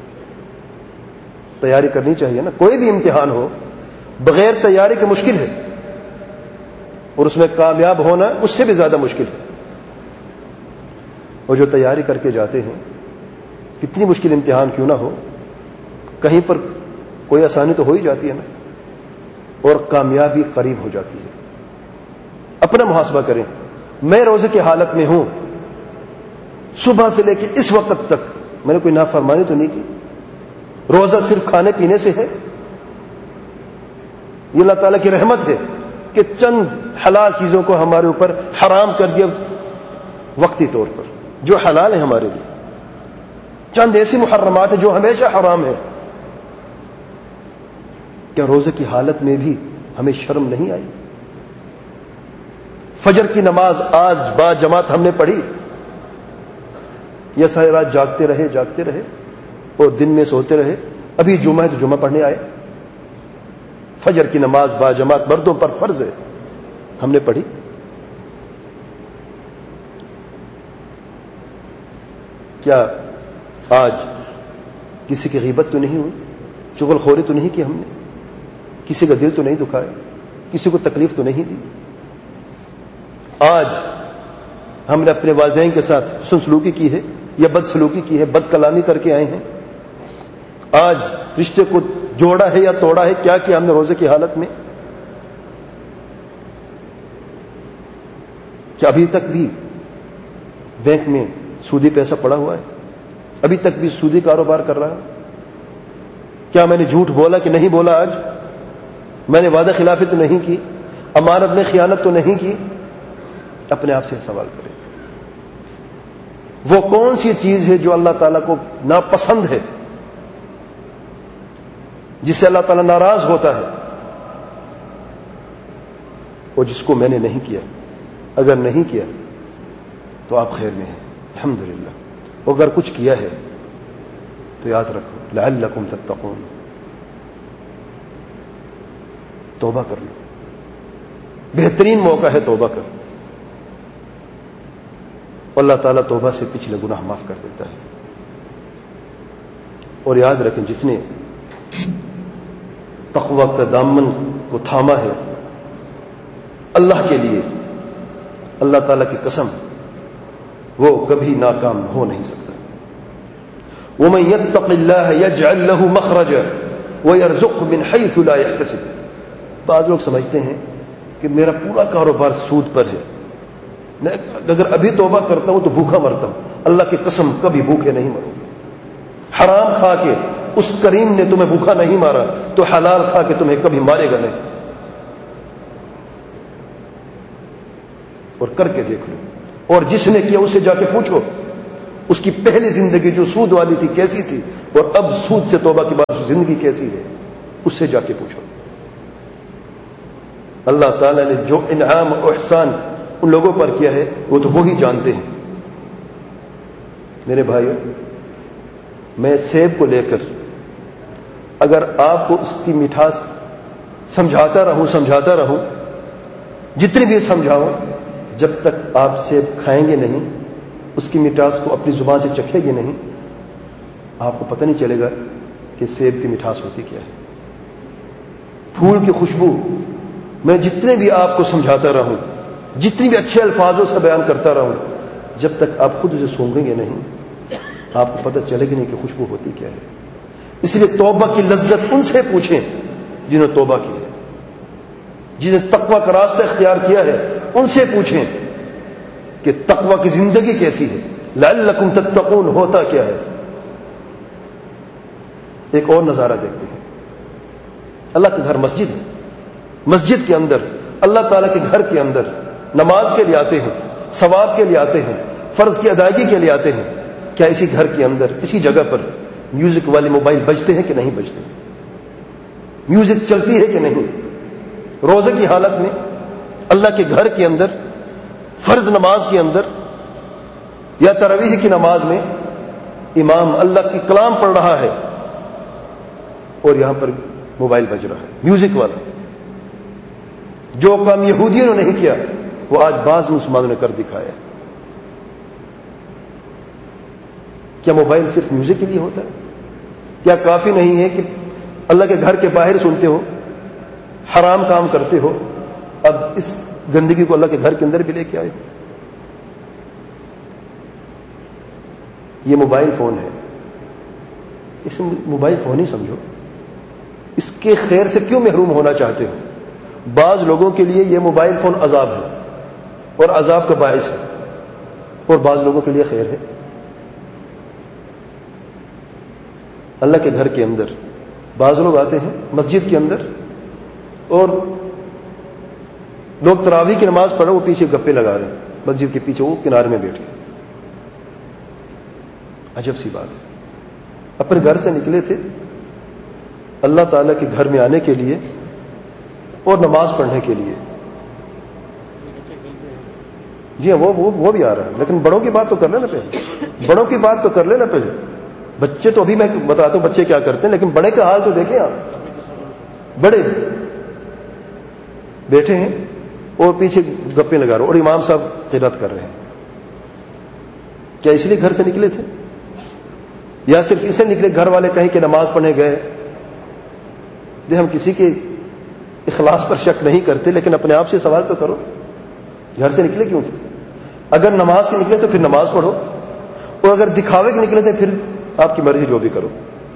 تیاری کرنی چاہیے نا. کوئی بھی امتحان ہو بغیر تیاری کے مشکل ہے، اور اس میں کامیاب ہونا اس سے بھی زیادہ مشکل ہے. اور جو تیاری کر کے جاتے ہیں، کتنی مشکل امتحان کیوں نہ ہو، کہیں پر کوئی آسانی تو ہو ہی جاتی ہے نا، اور کامیابی قریب ہو جاتی ہے. اپنا محاسبہ کریں. میں روزے کی حالت میں ہوں، صبح سے لے کے اس وقت تک میں نے کوئی نافرمانی تو نہیں کی. روزہ صرف کھانے پینے سے ہے؟ یہ اللہ تعالیٰ کی رحمت ہے کہ چند حلال چیزوں کو ہمارے اوپر حرام کر دیا وقتی طور پر، جو حلال ہے ہمارے لیے. چند ایسی محرمات ہیں جو ہمیشہ حرام ہے. کیا روزے کی حالت میں بھی ہمیں شرم نہیں آئی؟ فجر کی نماز آج با جماعت ہم نے پڑھی، یا ساری رات جاگتے رہے اور دن میں سوتے رہے؟ ابھی جمعہ ہے تو جمعہ پڑھنے آئے. فجر کی نماز با جماعت مردوں پر فرض ہے، ہم نے پڑھی. کیا آج کسی کی غیبت تو نہیں ہوئی، چغل خوری تو نہیں کی ہم نے، کسی کا دل تو نہیں دکھایا، کسی کو تکلیف تو نہیں دی؟ آج ہم نے اپنے والدین کے ساتھ حسن سلوکی کی ہے یا بد سلوکی کی ہے، بد کلامی کر کے آئے ہیں؟ آج رشتے کو جوڑا ہے یا توڑا ہے؟ کیا ہم نے روزے کی حالت میں؟ کیا ابھی تک بھی بینک میں سودی پیسہ پڑا ہوا ہے؟ ابھی تک بھی سودی کاروبار کر رہا ہے؟ کیا میں نے جھوٹ بولا کہ نہیں بولا؟ آج میں نے وعدہ خلافی تو نہیں کی؟ امانت میں خیانت تو نہیں کی؟ اپنے آپ سے سوال کریں. وہ کون سی چیز ہے جو اللہ تعالیٰ کو ناپسند ہے، جس سے اللہ تعالیٰ ناراض ہوتا ہے، اور جس کو میں نے نہیں کیا؟ اگر نہیں کیا تو آپ خیر میں ہیں الحمدللہ، اگر کچھ کیا ہے تو یاد رکھو لعلکم تتقون. توبہ کر لو، بہترین موقع ہے توبہ کر. اللہ تعالیٰ توبہ سے پچھلے گناہ معاف کر دیتا ہے. اور یاد رکھیں جس نے تقوی کا دامن کو تھاما ہے اللہ کے لیے، اللہ تعالیٰ کی قسم وہ کبھی ناکام ہو نہیں سکتا. وَمَن يَتَّقِ اللَّهَ يَجْعَل لَّهُ مَخْرَجًا وَيَرْزُقْهُ مِنْ حَيْثُ لَا يَحْتَسِبُ. بعض لوگ سمجھتے ہیں کہ میرا پورا کاروبار سود پر ہے، میں اگر ابھی توبہ کرتا ہوں تو بھوکا مرتا ہوں. اللہ کی قسم کبھی بھوکے نہیں مرو. حرام کھا کے اس کریم نے تمہیں بھوکا نہیں مارا تو حلال کھا کے تمہیں کبھی مارے گا نہیں. اور کر کے دیکھ لو. اور جس نے کیا اسے جا کے پوچھو اس کی پہلی زندگی جو سود والی تھی کیسی تھی، اور اب سود سے توبہ کے بعد زندگی کیسی ہے، اس سے جا کے پوچھو. اللہ تعالیٰ نے جو انعام و احسان ان لوگوں پر کیا ہے وہ تو وہی جانتے ہیں۔ میرے بھائیو، میں سیب کو لے کر اگر آپ کو اس کی مٹھاس سمجھاتا رہوں جتنی بھی سمجھاؤں، جب تک آپ سیب کھائیں گے نہیں، اس کی مٹھاس کو اپنی زبان سے چکھیں گے نہیں، آپ کو پتہ نہیں چلے گا کہ سیب کی مٹھاس ہوتی کیا ہے۔ پھول کی خوشبو میں جتنے بھی آپ کو سمجھاتا رہوں، جتنی بھی اچھے الفاظوں سے بیان کرتا رہوں، جب تک آپ خود اسے سونگیں گے نہیں، آپ کو پتہ چلے گی نہیں کہ خوشبو ہوتی کیا ہے۔ اس لیے توبہ کی لذت ان سے پوچھیں جنہوں نے توبہ کی ہے، جنہیں تقوی کا راستہ اختیار کیا ہے، ان سے پوچھیں کہ تقوی کی زندگی کیسی ہے، لعلکم تتقون ہوتا کیا ہے۔ ایک اور نظارہ دیکھتے ہیں، اللہ کے گھر مسجد ہے، مسجد کے اندر اللہ تعالیٰ کے گھر کے اندر نماز کے لیے آتے ہیں، ثواب کے لیے آتے ہیں، فرض کی ادائیگی کے لیے آتے ہیں۔ کیا اسی گھر کے اندر، اسی جگہ پر میوزک والے موبائل بجتے ہیں کہ نہیں بجتے؟ میوزک چلتی ہے کہ نہیں؟ روزے کی حالت میں اللہ کے گھر کے اندر فرض نماز کے اندر یا تراویح کی نماز میں امام اللہ کی کلام پڑھ رہا ہے اور یہاں پر موبائل بج رہا ہے، میوزک والا۔ جو کام یہودیوں نے نہیں کیا وہ آج بعض مسلمانوں نے کر دکھایا۔ کیا موبائل صرف میوزک کے لیے ہوتا ہے؟ کیا کافی نہیں ہے کہ اللہ کے گھر کے باہر سنتے ہو، حرام کام کرتے ہو، اب اس گندگی کو اللہ کے گھر کے اندر بھی لے کے آئے؟ یہ موبائل فون ہے، اسے موبائل فون ہی سمجھو، اس کے خیر سے کیوں محروم ہونا چاہتے ہو؟ بعض لوگوں کے لیے یہ موبائل فون عذاب ہے اور عذاب کا باعث ہے، اور بعض لوگوں کے لیے خیر ہے۔ اللہ کے گھر کے اندر بعض لوگ آتے ہیں مسجد کے اندر اور لوگ تراویح کی نماز پڑھ رہے، وہ پیچھے گپے لگا رہے ہیں مسجد کے پیچھے، وہ کنارے میں بیٹھ کے۔ عجب سی بات ہے، اپنے گھر سے نکلے تھے اللہ تعالیٰ کے گھر میں آنے کے لیے اور نماز پڑھنے کے لیے۔ جی ہاں، وہ بھی آ رہا ہے، لیکن بڑوں کی بات تو کر لینا پہلے، بڑوں کی بات تو کر لینا پہلے۔ بچے تو ابھی میں بتاتا ہوں بچے کیا کرتے ہیں، لیکن بڑے کا حال تو دیکھیں آپ۔ بڑے بیٹھے ہیں اور پیچھے گپے لگا رہے اور امام صاحب قرات کر رہے ہیں۔ کیا اس لیے گھر سے نکلے تھے، یا صرف اسے نکلے گھر والے کہیں کہ نماز پڑھنے گئے؟ ہم کسی کے اخلاص پر شک نہیں کرتے، لیکن اپنے آپ سے سوال تو کرو، گھر سے نکلے کیوں تھے؟ اگر نماز کے نکلے تو پھر نماز پڑھو، اور اگر دکھاوے کے نکلے تھے پھر آپ کی مرضی جو بھی کرو۔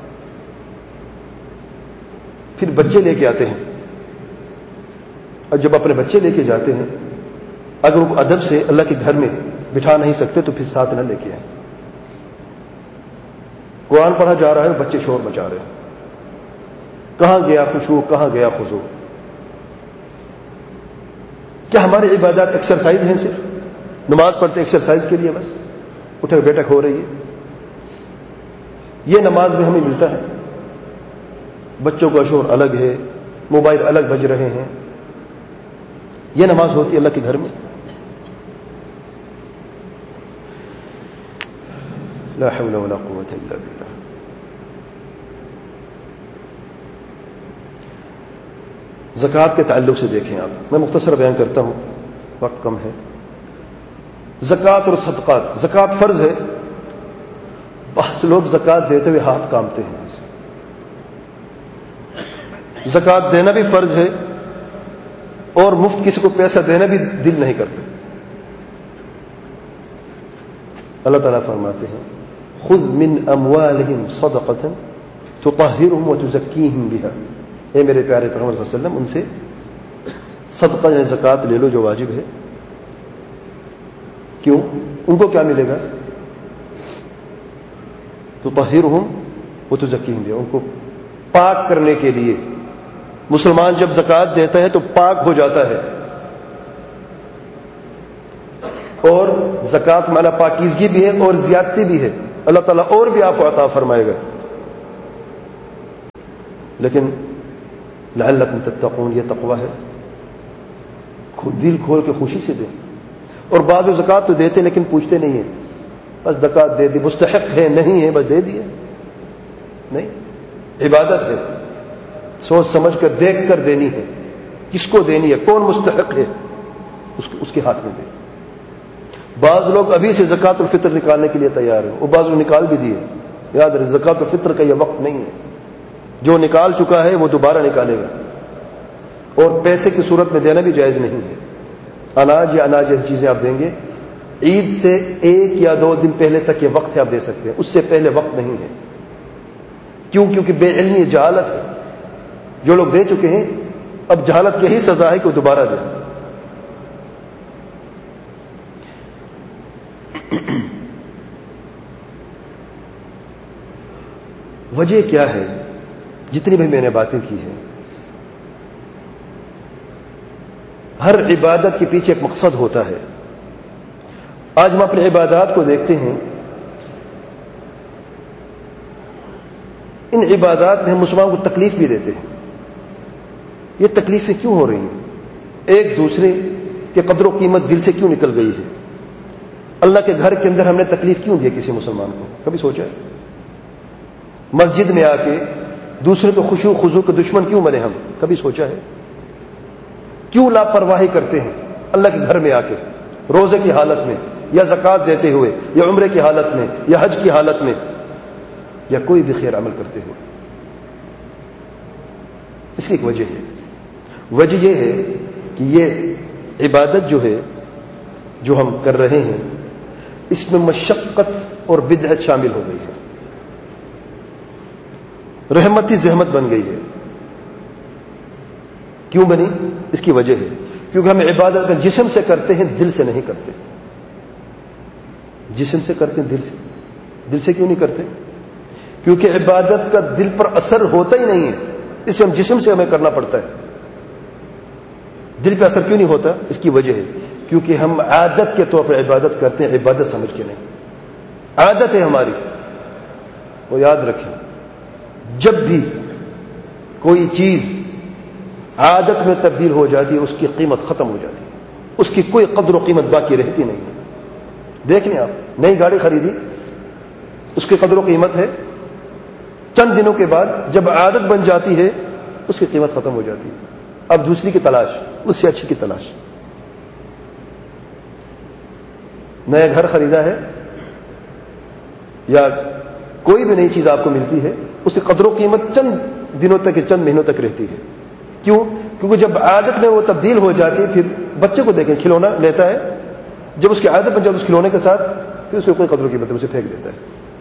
پھر بچے لے کے آتے ہیں، اور جب اپنے بچے لے کے جاتے ہیں اگر ان کو ادب سے اللہ کے گھر میں بٹھا نہیں سکتے تو پھر ساتھ نہ لے کے آئیں۔ قرآن پڑھا جا رہا ہے، بچے شور مچا رہے ہیں، کہاں گیا خشوع، کہاں گیا خضوع؟ کیا ہماری عبادات ایکسرسائز ہیں؟ صرف نماز پڑھتے ایکسرسائز کے لیے بس، اٹھک بیٹھک ہو رہی ہے؟ یہ نماز میں ہمیں ملتا ہے؟ بچوں کا شور الگ ہے، موبائل الگ بج رہے ہیں، یہ نماز ہوتی ہے اللہ کے گھر میں؟ لا حول ولا قوة الا باللہ۔ زکوٰۃ کے تعلق سے دیکھیں آپ، میں مختصر بیان کرتا ہوں، وقت کم ہے۔ زکوٰۃ اور صدقات، زکوٰۃ فرض ہے، بہت لوگ زکوٰۃ دیتے ہوئے ہاتھ کانپتے ہیں۔ زکوٰۃ دینا بھی فرض ہے اور مفت کسی کو پیسہ دینا بھی دل نہیں کرتا۔ اللہ تعالیٰ فرماتے ہیں خذ من اموالہم صدقۃ تطہرہم وتزکیہم بہا، اے میرے پیارے پیغمبر صلی اللہ علیہ وسلم، ان سے صدقہ یعنی زکوٰۃ لے لو جو واجب ہے۔ کیوں؟ ان کو کیا ملے گا؟ تطہرہم وتزکیہم بہا، ان کو پاک کرنے کے لیے۔ مسلمان جب زکوٰۃ دیتا ہے تو پاک ہو جاتا ہے، اور زکوٰۃ مانا پاکیزگی بھی ہے اور زیادتی بھی ہے، اللہ تعالیٰ اور بھی آپ کو عطا فرمائے گا۔ لیکن لعلکم تتقون، یہ تقوی ہے۔ دل کھول کے خوشی سے دیں. اور بعض زکوٰۃ تو دیتے لیکن پوچھتے نہیں ہیں, بس زکوٰۃ دے دی, مستحق ہے نہیں ہے بس دے دیا. نہیں, عبادت ہے, سوچ سمجھ کر دیکھ کر دینی ہے. کس کو دینی ہے, کون مستحق ہے, اس کے ہاتھ میں دے. بعض لوگ ابھی سے زکوٰۃ الفطر نکالنے کے لیے تیار ہیں, اور بعض لوگ نکال بھی دیے. یاد رہے زکوٰۃ الفطر کا یہ وقت نہیں ہے. جو نکال چکا ہے وہ دوبارہ نکالے گا, اور پیسے کی صورت میں دینا بھی جائز نہیں ہے. اناج یا اناج جیسی چیزیں آپ دیں گے, عید سے 1 یا 2 دن پہلے تک یہ وقت ہے, آپ دے سکتے ہیں, اس سے پہلے وقت نہیں ہے. کیونکہ بے علمی جہالت ہے. جو لوگ دے چکے ہیں اب جہالت کی ہی سزا ہے کہ وہ دوبارہ دیں. وجہ کیا ہے؟ جتنی بھی میں نے باتیں کی ہیں, ہر عبادت کے پیچھے ایک مقصد ہوتا ہے. آج ہم اپنی عبادات کو دیکھتے ہیں, ان عبادات میں ہم مسلمانوں کو تکلیف بھی دیتے ہیں. یہ تکلیفیں کیوں ہو رہی ہیں؟ ایک دوسرے کے قدر و قیمت دل سے کیوں نکل گئی ہے؟ اللہ کے گھر کے اندر ہم نے تکلیف کیوں دی کسی مسلمان کو؟ کبھی سوچا ہے؟ مسجد میں آ کے دوسرے کو خشوع خضوع کے دشمن کیوں بنے ہم؟ کبھی سوچا ہے؟ کیوں لاپرواہی کرتے ہیں اللہ کے گھر میں آ کے, روزے کی حالت میں, یا زکوٰۃ دیتے ہوئے, یا عمرے کی حالت میں, یا حج کی حالت میں, یا کوئی بھی خیر عمل کرتے ہوئے؟ اس کی ایک وجہ ہے. وجہ یہ ہے کہ یہ عبادت جو ہے جو ہم کر رہے ہیں اس میں مشقت اور بدعت شامل ہو گئی ہے, رحمتی زحمت بن گئی ہے. کیوں بنی؟ اس کی وجہ ہے کیونکہ ہم عبادت کا جسم سے کرتے ہیں, دل سے نہیں کرتے. جسم سے کرتے ہیں, دل سے کیوں نہیں کرتے؟ کیونکہ عبادت کا دل پر اثر ہوتا ہی نہیں ہے, اس سے ہم جسم سے ہمیں کرنا پڑتا ہے. دل پہ اثر کیوں نہیں ہوتا؟ اس کی وجہ ہے کیونکہ ہم عادت کے طور پر عبادت کرتے ہیں, عبادت سمجھ کے نہیں. عادت ہے ہماری. وہ یاد رکھیں, جب بھی کوئی چیز عادت میں تبدیل ہو جاتی ہے اس کی قیمت ختم ہو جاتی ہے, اس کی کوئی قدر و قیمت باقی رہتی نہیں ہے. دیکھ لیں آپ, نئی گاڑی خریدی, اس کی قدر و قیمت ہے, چند دنوں کے بعد جب عادت بن جاتی ہے اس کی قیمت ختم ہو جاتی ہے. اب دوسری کی تلاش, اس سے اچھی کی تلاش. نیا گھر خریدا ہے یا کوئی بھی نئی چیز آپ کو ملتی ہے, اس کی قدر و قیمت چند دنوں تک, چند مہینوں تک رہتی ہے. کیوں؟ کیونکہ جب عادت میں وہ تبدیل ہو جاتی ہے, پھر بچے کو دیکھیں, کھلونا لیتا ہے, جب اس کی عادت بن جاتی ہے اس کھلونے کے ساتھ, پھر اس کو کوئی قدر و قیمت اسے پھینک دیتا ہے.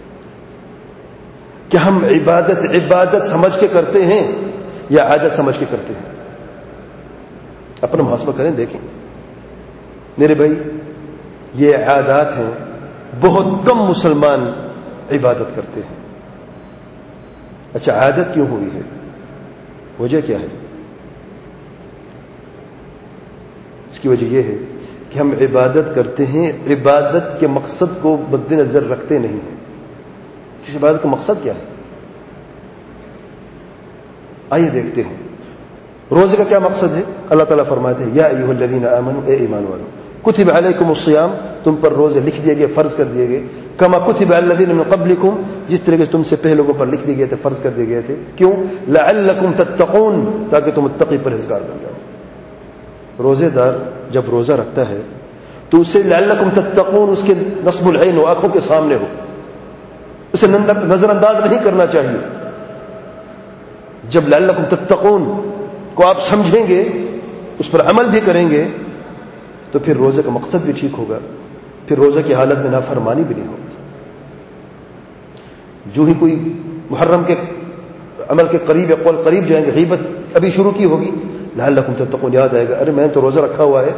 کہ ہم عبادت سمجھ کے کرتے ہیں یا عادت سمجھ کے کرتے ہیں؟ اپنا محاسبہ کریں, دیکھیں. میرے بھائی, یہ عادات ہیں. بہت کم مسلمان عبادت کرتے ہیں. اچھا, عادت کیوں ہوئی ہے؟ وجہ کیا ہے؟ اس کی وجہ یہ ہے کہ ہم عبادت کرتے ہیں, عبادت کے مقصد کو مد نظر رکھتے نہیں ہیں. اس عبادت کا مقصد کیا ہے؟ آئیے دیکھتے ہیں. روزے کا کیا مقصد ہے؟ اللہ تعالیٰ فرماتے ہیں, یا ایھا الذین آمنوا, اے ایمان والو, کتب علیکم الصیام, تم پر روزے لکھ دیے گئے, فرض کر دیے گئے, کما کتب علی الذین من قبلکم, جس طرح تم سے پہلے لوگوں پر لکھ دیے گئے تھے, فرض کر دیے گئے تھے. کیوں؟ لعلکم تتقون, تاکہ تم متقی پرہیزگار بن جاؤ. روزے دار جب روزہ رکھتا ہے تو اسے لعلکم تتقون, اس کے نصب العین و آنکھوں کے سامنے ہو, اسے نظر انداز نہیں کرنا چاہیے. جب لعلکم تتقون کو آپ سمجھیں گے, اس پر عمل بھی کریں گے, تو پھر روزے کا مقصد بھی ٹھیک ہوگا, پھر روزے کی حالت میں نافرمانی بھی نہیں ہوگی. جو ہی کوئی محرم کے عمل کے قریب یا قول قریب جائیں گے, غیبت ابھی شروع کی ہوگی, لعلکم تتقون یاد آئے گا, ارے میں نے تو روزہ رکھا ہوا ہے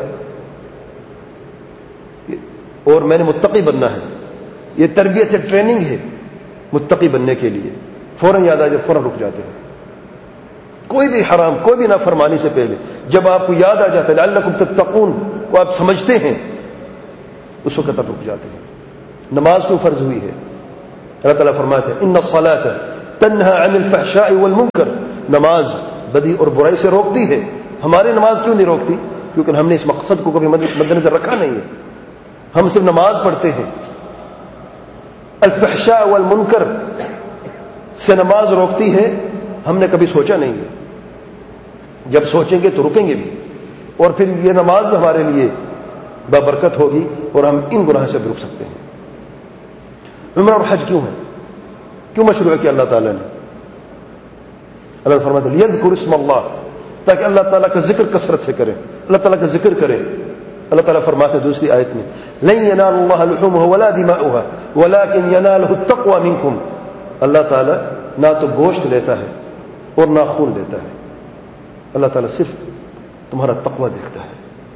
اور میں نے متقی بننا ہے. یہ تربیت ہے, ٹریننگ ہے متقی بننے کے لیے. فوراً یاد آ جائے, فوراً رک جاتے ہیں. کوئی بھی حرام, کوئی بھی نافرمانی سے پہلے جب آپ کو یاد آ جاتا ہے لعلکم تتقون کو آپ سمجھتے ہیں, اس وقت آپ رک جاتے ہیں. نماز کیوں فرض ہوئی ہے؟ اللہ تعالیٰ فرماتے ہیں, ان الصلاۃ تنہی عن الفحشاء والمنکر, نماز بدی اور برائی سے روکتی ہے. ہماری نماز کیوں نہیں روکتی؟ کیونکہ ہم نے اس مقصد کو کبھی مد نظر رکھا نہیں ہے. ہم صرف نماز پڑھتے ہیں. الفحشاء والمنکر سے نماز روکتی ہے، ہم نے کبھی سوچا نہیں ہے. جب سوچیں گے تو رکیں گے بھی، اور پھر یہ نماز بھی ہمارے لیے بابرکت ہوگی اور ہم ان گناہ سے بھی رک سکتے ہیں. عمرہ اور حج کیوں ہے؟ کیوں مشروع ہے کہ اللہ تعالیٰ نے؟ اللہ فرماتے ہیں لیذکر اسم اللہ، تاکہ اللہ تعالیٰ کا ذکر کثرت سے کرے، اللہ تعالیٰ کا ذکر کرے. اللہ تعالیٰ فرماتے ہیں دوسری آیت میں لن ینال اللہ لحومها ولا دماؤها ولكن يناله التقوى منکم. اللہ تعالیٰ نہ تو گوشت لیتا ہے اور نہ خون لیتا ہے، اللہ تعالیٰ صرف تمہارا تقوی دیکھتا ہے.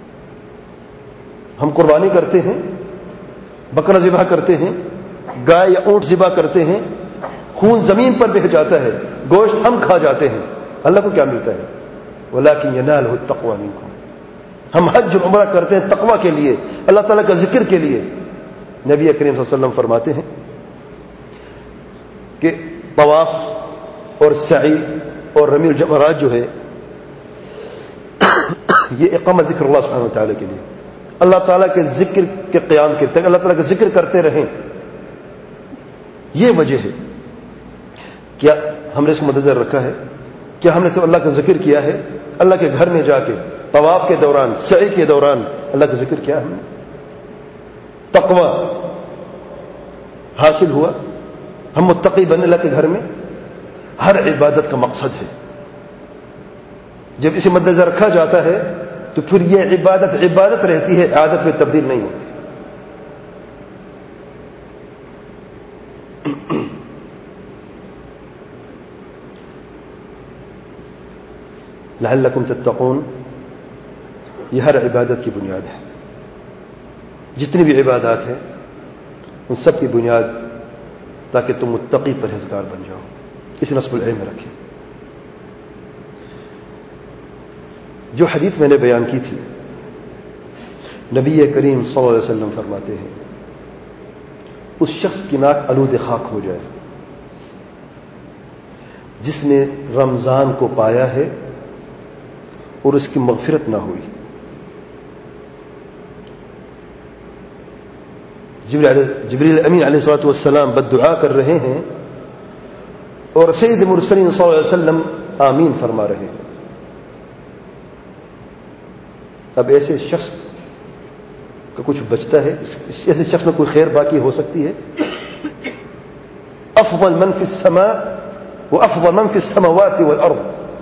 ہم قربانی کرتے ہیں، بکرا ذبح کرتے ہیں، گائے یا اونٹ ذبح کرتے ہیں، خون زمین پر بہہ جاتا ہے، گوشت ہم کھا جاتے ہیں، اللہ کو کیا ملتا ہے؟ وَلَكِنْ يَنَالُهُ التَّقْوَى مِنكُمْ. ہم حج اور عمرہ کرتے ہیں تقوی کے لیے، اللہ تعالیٰ کا ذکر کے لیے. نبی کریم صلی اللہ علیہ وسلم فرماتے ہیں کہ طواف اور سعی اور رمی الجمرات جو ہے یہ اقامت ذکر اللہ سبحانہ وتعالی کے لیے، اللہ تعالیٰ کے ذکر کے قیام کے تک اللہ تعالیٰ کا ذکر کرتے رہیں. یہ وجہ ہے. کیا ہم نے اس کو مدنظر رکھا ہے؟ کیا ہم نے صرف اللہ کا ذکر کیا ہے؟ اللہ کے گھر میں جا کے طواف کے دوران، سعی کے دوران اللہ کا ذکر کیا ہم نے؟ تقوی حاصل ہوا، ہم متقی بنے اللہ کے گھر میں. ہر عبادت کا مقصد ہے. جب اسے مد نظر رکھا جاتا ہے تو پھر یہ عبادت رہتی ہے، عادت میں تبدیل نہیں ہوتی. لعلکم تتقون، یہ ہر عبادت کی بنیاد ہے. جتنی بھی عبادات ہیں ان سب کی بنیاد تاکہ تم متقی پرہیزگار بن جاؤ، اس نصب العلم میں رکھیں. جو حدیث میں نے بیان کی تھی، نبی کریم صلی اللہ علیہ وسلم فرماتے ہیں اس شخص کی ناک آلود خاک ہو جائے جس نے رمضان کو پایا ہے اور اس کی مغفرت نہ ہوئی. جبریل امین علیہ الصلوۃ والسلام بد دعا کر رہے ہیں اور سید المرسلین صلی اللہ علیہ وسلم آمین فرما رہے ہیں. اب ایسے شخص کا کچھ بچتا ہے؟ ایسے شخص میں کوئی خیر باقی ہو سکتی ہے؟ افضل من فی السماء وافضل من فی السماوات والارض،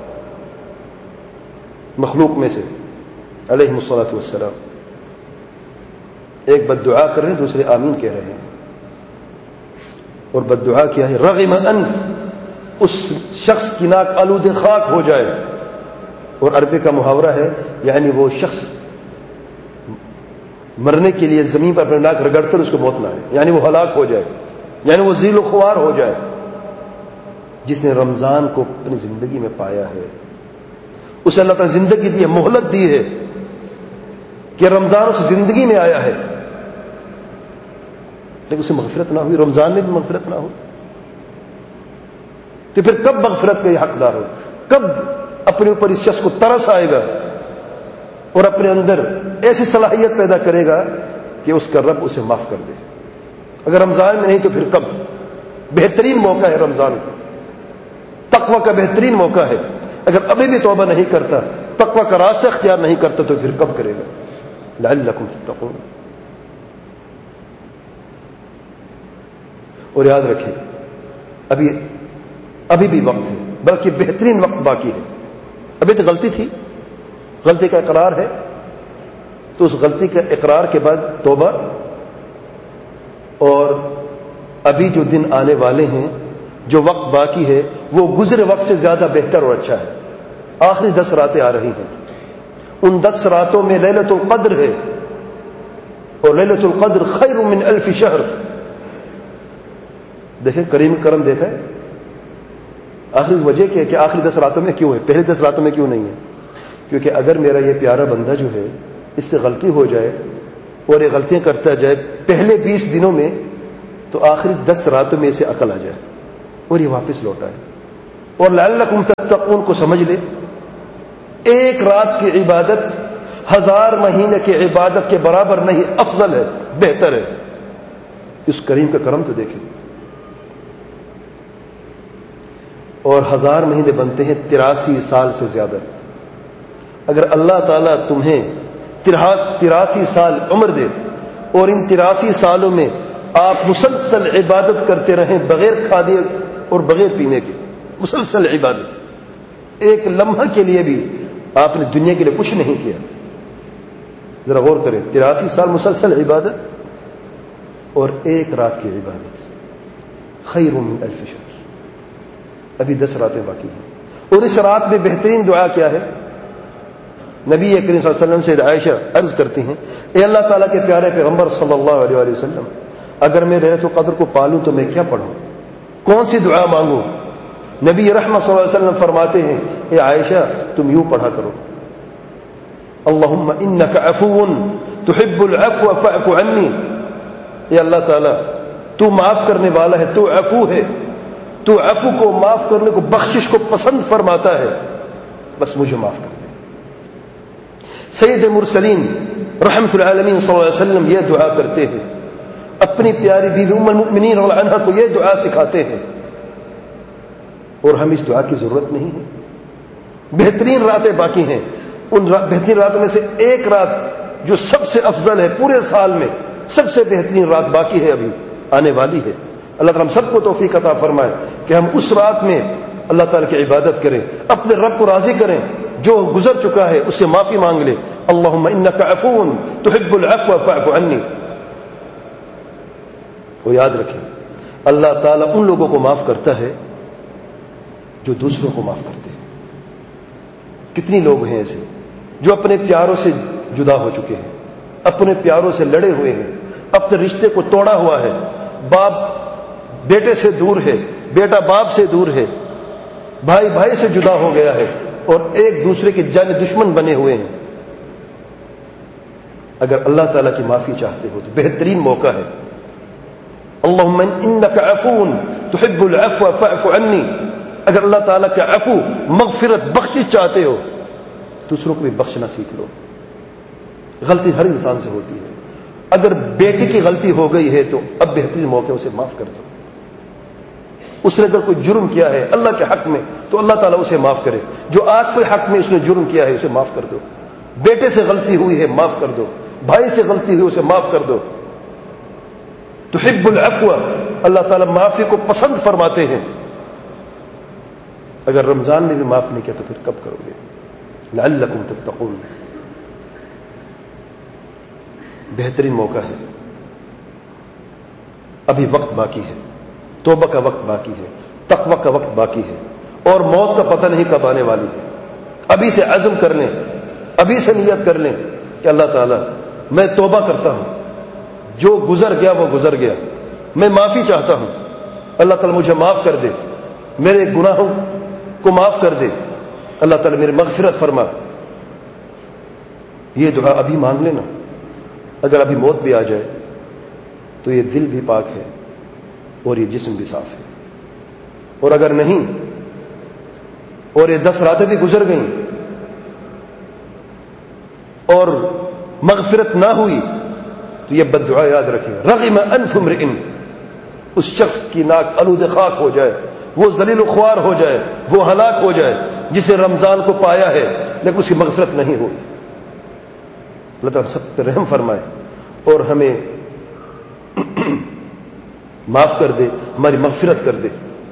مخلوق میں سے علیہم الصلوۃ والسلام ایک بد دعا کر رہے ہیں، دوسرے آمین کہہ رہے ہیں. اور بد دعا کیا ہے؟ رغم انف، اس شخص کی ناک آلود خاک ہو جائے. اور عربی کا محاورہ ہے، یعنی وہ شخص مرنے کے لیے زمین پر اپنے ناک رگڑتے اس کو موت نہ آئے، یعنی وہ ہلاک ہو جائے، یعنی وہ ذیل و خوار ہو جائے. جس نے رمضان کو اپنی زندگی میں پایا ہے اسے اللہ تعالیٰ زندگی دی ہے، مہلت دی ہے کہ رمضان اس زندگی میں آیا ہے، لیکن اسے مغفرت نہ ہوئی، رمضان میں بھی مغفرت نہ ہو، تو پھر کب مغفرت کا یہ حقدار ہو؟ کب اپنے اوپر اس شخص کو ترس آئے گا اور اپنے اندر ایسی صلاحیت پیدا کرے گا کہ اس کا رب اسے معاف کر دے؟ اگر رمضان میں نہیں تو پھر کب؟ بہترین موقع ہے رمضان کا، تقوی کا بہترین موقع ہے. اگر ابھی بھی توبہ نہیں کرتا، تقوی کا راستہ اختیار نہیں کرتا، تو پھر کب کرے گا؟ لعلکم تتقون. اور یاد رکھیں ابھی بھی وقت ہے، بلکہ بہترین وقت باقی ہے. ابھی تو غلطی تھی، غلطی کا اقرار ہے، تو اس غلطی کے اقرار کے بعد توبہ، اور ابھی جو دن آنے والے ہیں، جو وقت باقی ہے، وہ گزرے وقت سے زیادہ بہتر اور اچھا ہے. آخری 10 راتیں آ رہی ہیں، ان 10 راتوں میں لیلۃ القدر ہے، اور لیلۃ القدر خیر من 1000 شہر. دیکھیں کریم کرم دیکھا ہے. آخری وجہ کیا ہے کہ آخری 10 راتوں میں کیوں ہے، پہلے 10 راتوں میں کیوں نہیں ہے؟ کیونکہ اگر میرا یہ پیارا بندہ جو ہے اس سے غلطی ہو جائے اور یہ غلطیاں کرتا جائے پہلے 20 دنوں میں، تو آخری 10 راتوں میں اسے عقل آ جائے اور یہ واپس لوٹ آئے. اور لعلکم تتقون کو سمجھ لے، ایک رات کی عبادت 1000 مہینے کی عبادت کے برابر نہیں، افضل ہے، بہتر ہے۔ اس کریم کا کرم تو دیکھیں۔ اور 1000 مہینے بنتے ہیں 83 سال سے زیادہ۔ اگر اللہ تعالیٰ تمہیں 83 سال عمر دے اور ان 83 سالوں میں آپ مسلسل عبادت کرتے رہیں بغیر کھادے اور بغیر پینے کے، مسلسل عبادت، ایک لمحہ کے لیے بھی آپ نے دنیا کے لیے کچھ نہیں کیا، ذرا غور کریں، 83 سال مسلسل عبادت اور ایک رات کی عبادت، خیر من 1000 شہر۔ ابھی 10 راتیں باقی ہیں، اور اس رات میں بہترین دعا کیا ہے؟ نبی کریم صلی اللہ علیہ وسلم سے عائشہ عرض کرتی ہیں، اے اللہ تعالیٰ کے پیارے پیغمبر صلی اللہ علیہ وآلہ وسلم، اگر میں لیلۃ القدر کو پالوں تو میں کیا پڑھوں، کون سی دعا مانگوں؟ نبی رحمت صلی اللہ علیہ وسلم فرماتے ہیں، اے عائشہ تم یوں پڑھا کرو، اللہم انک عفو تحب العفو فاعف عنی، اے اللہ تعالیٰ تو معاف کرنے والا ہے، تو عفو ہے، تو عفو کو، معاف کرنے کو، بخشش کو پسند فرماتا ہے، بس مجھے معاف کر دے۔ سید مرسلین رحمت العالمین صلی اللہ علیہ وسلم یہ دعا کرتے ہیں، اپنی پیاری بیوی ام المؤمنین رضی اللہ عنہا کو یہ دعا سکھاتے ہیں، اور ہم اس دعا کی ضرورت نہیں ہے۔ بہترین راتیں باقی ہیں، ان بہترین راتوں میں سے ایک رات جو سب سے افضل ہے پورے سال میں، سب سے بہترین رات باقی ہے، ابھی آنے والی ہے۔ اللہ تعالیٰ ہم سب کو توفیق عطا فرمائے کہ ہم اس رات میں اللہ تعالیٰ کی عبادت کریں، اپنے رب کو راضی کریں، جو گزر چکا ہے اس سے معافی مانگ لے، اللہم انک عفو تحب العفو فاعف عنی۔ اور یاد رکھیں اللہ تعالیٰ ان لوگوں کو معاف کرتا ہے جو دوسروں کو معاف کرتے ہیں۔ کتنی لوگ ہیں ایسے جو اپنے پیاروں سے جدا ہو چکے ہیں، اپنے پیاروں سے لڑے ہوئے ہیں، اپنے رشتے کو توڑا ہوا ہے، باپ بیٹے سے دور ہے، بیٹا باپ سے دور ہے، بھائی بھائی سے جدا ہو گیا ہے، اور ایک دوسرے کے جان دشمن بنے ہوئے ہیں۔ اگر اللہ تعالیٰ کی معافی چاہتے ہو تو بہترین موقع ہے، اللہم انک عفو تحب العفو فاعف عنی۔ اگر اللہ تعالیٰ کا عفو، مغفرت، بخشش چاہتے ہو، دوسروں کو بھی بخشنا سیکھ لو۔ غلطی ہر انسان سے ہوتی ہے، اگر بیٹی کی غلطی ہو گئی ہے تو اب بہترین موقع اسے معاف کر دو۔ اس نے اگر کوئی جرم کیا ہے اللہ کے حق میں تو اللہ تعالیٰ اسے معاف کرے، جو آپ کے حق میں اس نے جرم کیا ہے اسے معاف کر دو۔ بیٹے سے غلطی ہوئی ہے معاف کر دو، بھائی سے غلطی ہوئی اسے معاف کر دو۔ تحب العفو، اللہ تعالیٰ معافی کو پسند فرماتے ہیں۔ اگر رمضان میں بھی معاف نہیں کیا تو پھر کب کرو گے؟ لعلکم تتقون، بہترین موقع ہے، ابھی وقت باقی ہے، توبہ کا وقت باقی ہے، تقوی کا وقت باقی ہے، اور موت کا پتہ نہیں کب آنے والی ہے۔ ابھی سے عزم کر لیں، ابھی سے نیت کر لیں کہ اللہ تعالیٰ میں توبہ کرتا ہوں، جو گزر گیا وہ گزر گیا، میں معافی چاہتا ہوں، اللہ تعالیٰ مجھے معاف کر دے، میرے گناہوں کو معاف کر دے، اللہ تعالیٰ میری مغفرت فرما۔ یہ دعا ابھی مانگ لینا، اگر ابھی موت بھی آ جائے تو یہ دل بھی پاک ہے اور یہ جسم بھی صاف ہے، اور اگر نہیں اور یہ 10 راتیں بھی گزر گئیں اور مغفرت نہ ہوئی تو یہ بد دعا یاد رکھیں، رغم انف امرئ، اس شخص کی ناک آلود خاک ہو جائے، وہ ذلیل و خوار ہو جائے، وہ ہلاک ہو جائے جسے رمضان کو پایا ہے لیکن اس کی مغفرت نہیں ہوئی۔ اللہ تعالیٰ سب پہ رحم فرمائے اور ہمیں معاف کر دے، ہماری مغفرت کر دے۔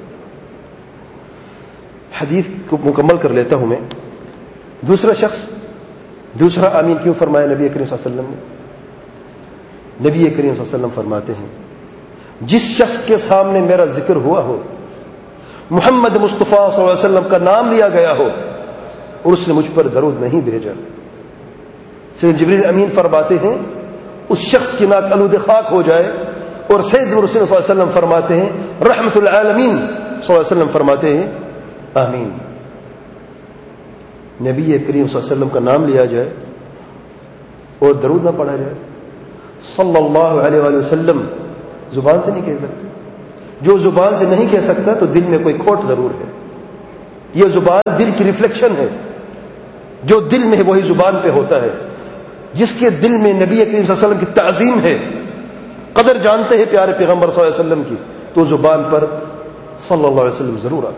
حدیث کو مکمل کر لیتا ہوں میں۔ دوسرا شخص دوسرا آمین کیوں فرمایا نبی کریم صلی اللہ علیہ وسلم نے؟ نبی کریم صلی اللہ علیہ وسلم فرماتے ہیں جس شخص کے سامنے میرا ذکر ہوا ہو، محمد مصطفیٰ صلی اللہ علیہ وسلم کا نام لیا گیا ہو اور اس نے مجھ پر درود نہیں بھیجا، سید جبریل امین فرماتے ہیں اس شخص کی ناک آلود خاک ہو جائے، اور سید رسول صلی اللہ علیہ وسلم فرماتے ہیں رحمت العالمین صلی اللہ علیہ وسلم فرماتے ہیں آمین۔ نبی کریم صلی اللہ علیہ وسلم کا نام لیا جائے اور درود نہ پڑھا جائے صلی اللہ علیہ وآلہ وسلم، زبان سے نہیں کہہ سکتے۔ جو زبان سے نہیں کہہ سکتا تو دل میں کوئی کھوٹ ضرور ہے۔ یہ زبان دل کی ریفلیکشن ہے، جو دل میں ہے وہی زبان پہ ہوتا ہے۔ جس کے دل میں نبی کریم صلی اللہ علیہ وسلم کی تعظیم ہے، قدر جانتے ہیں پیارے پیغمبر صلی اللہ علیہ وسلم کی، تو زبان پر صلی اللہ علیہ وسلم ضرور آتا ہے۔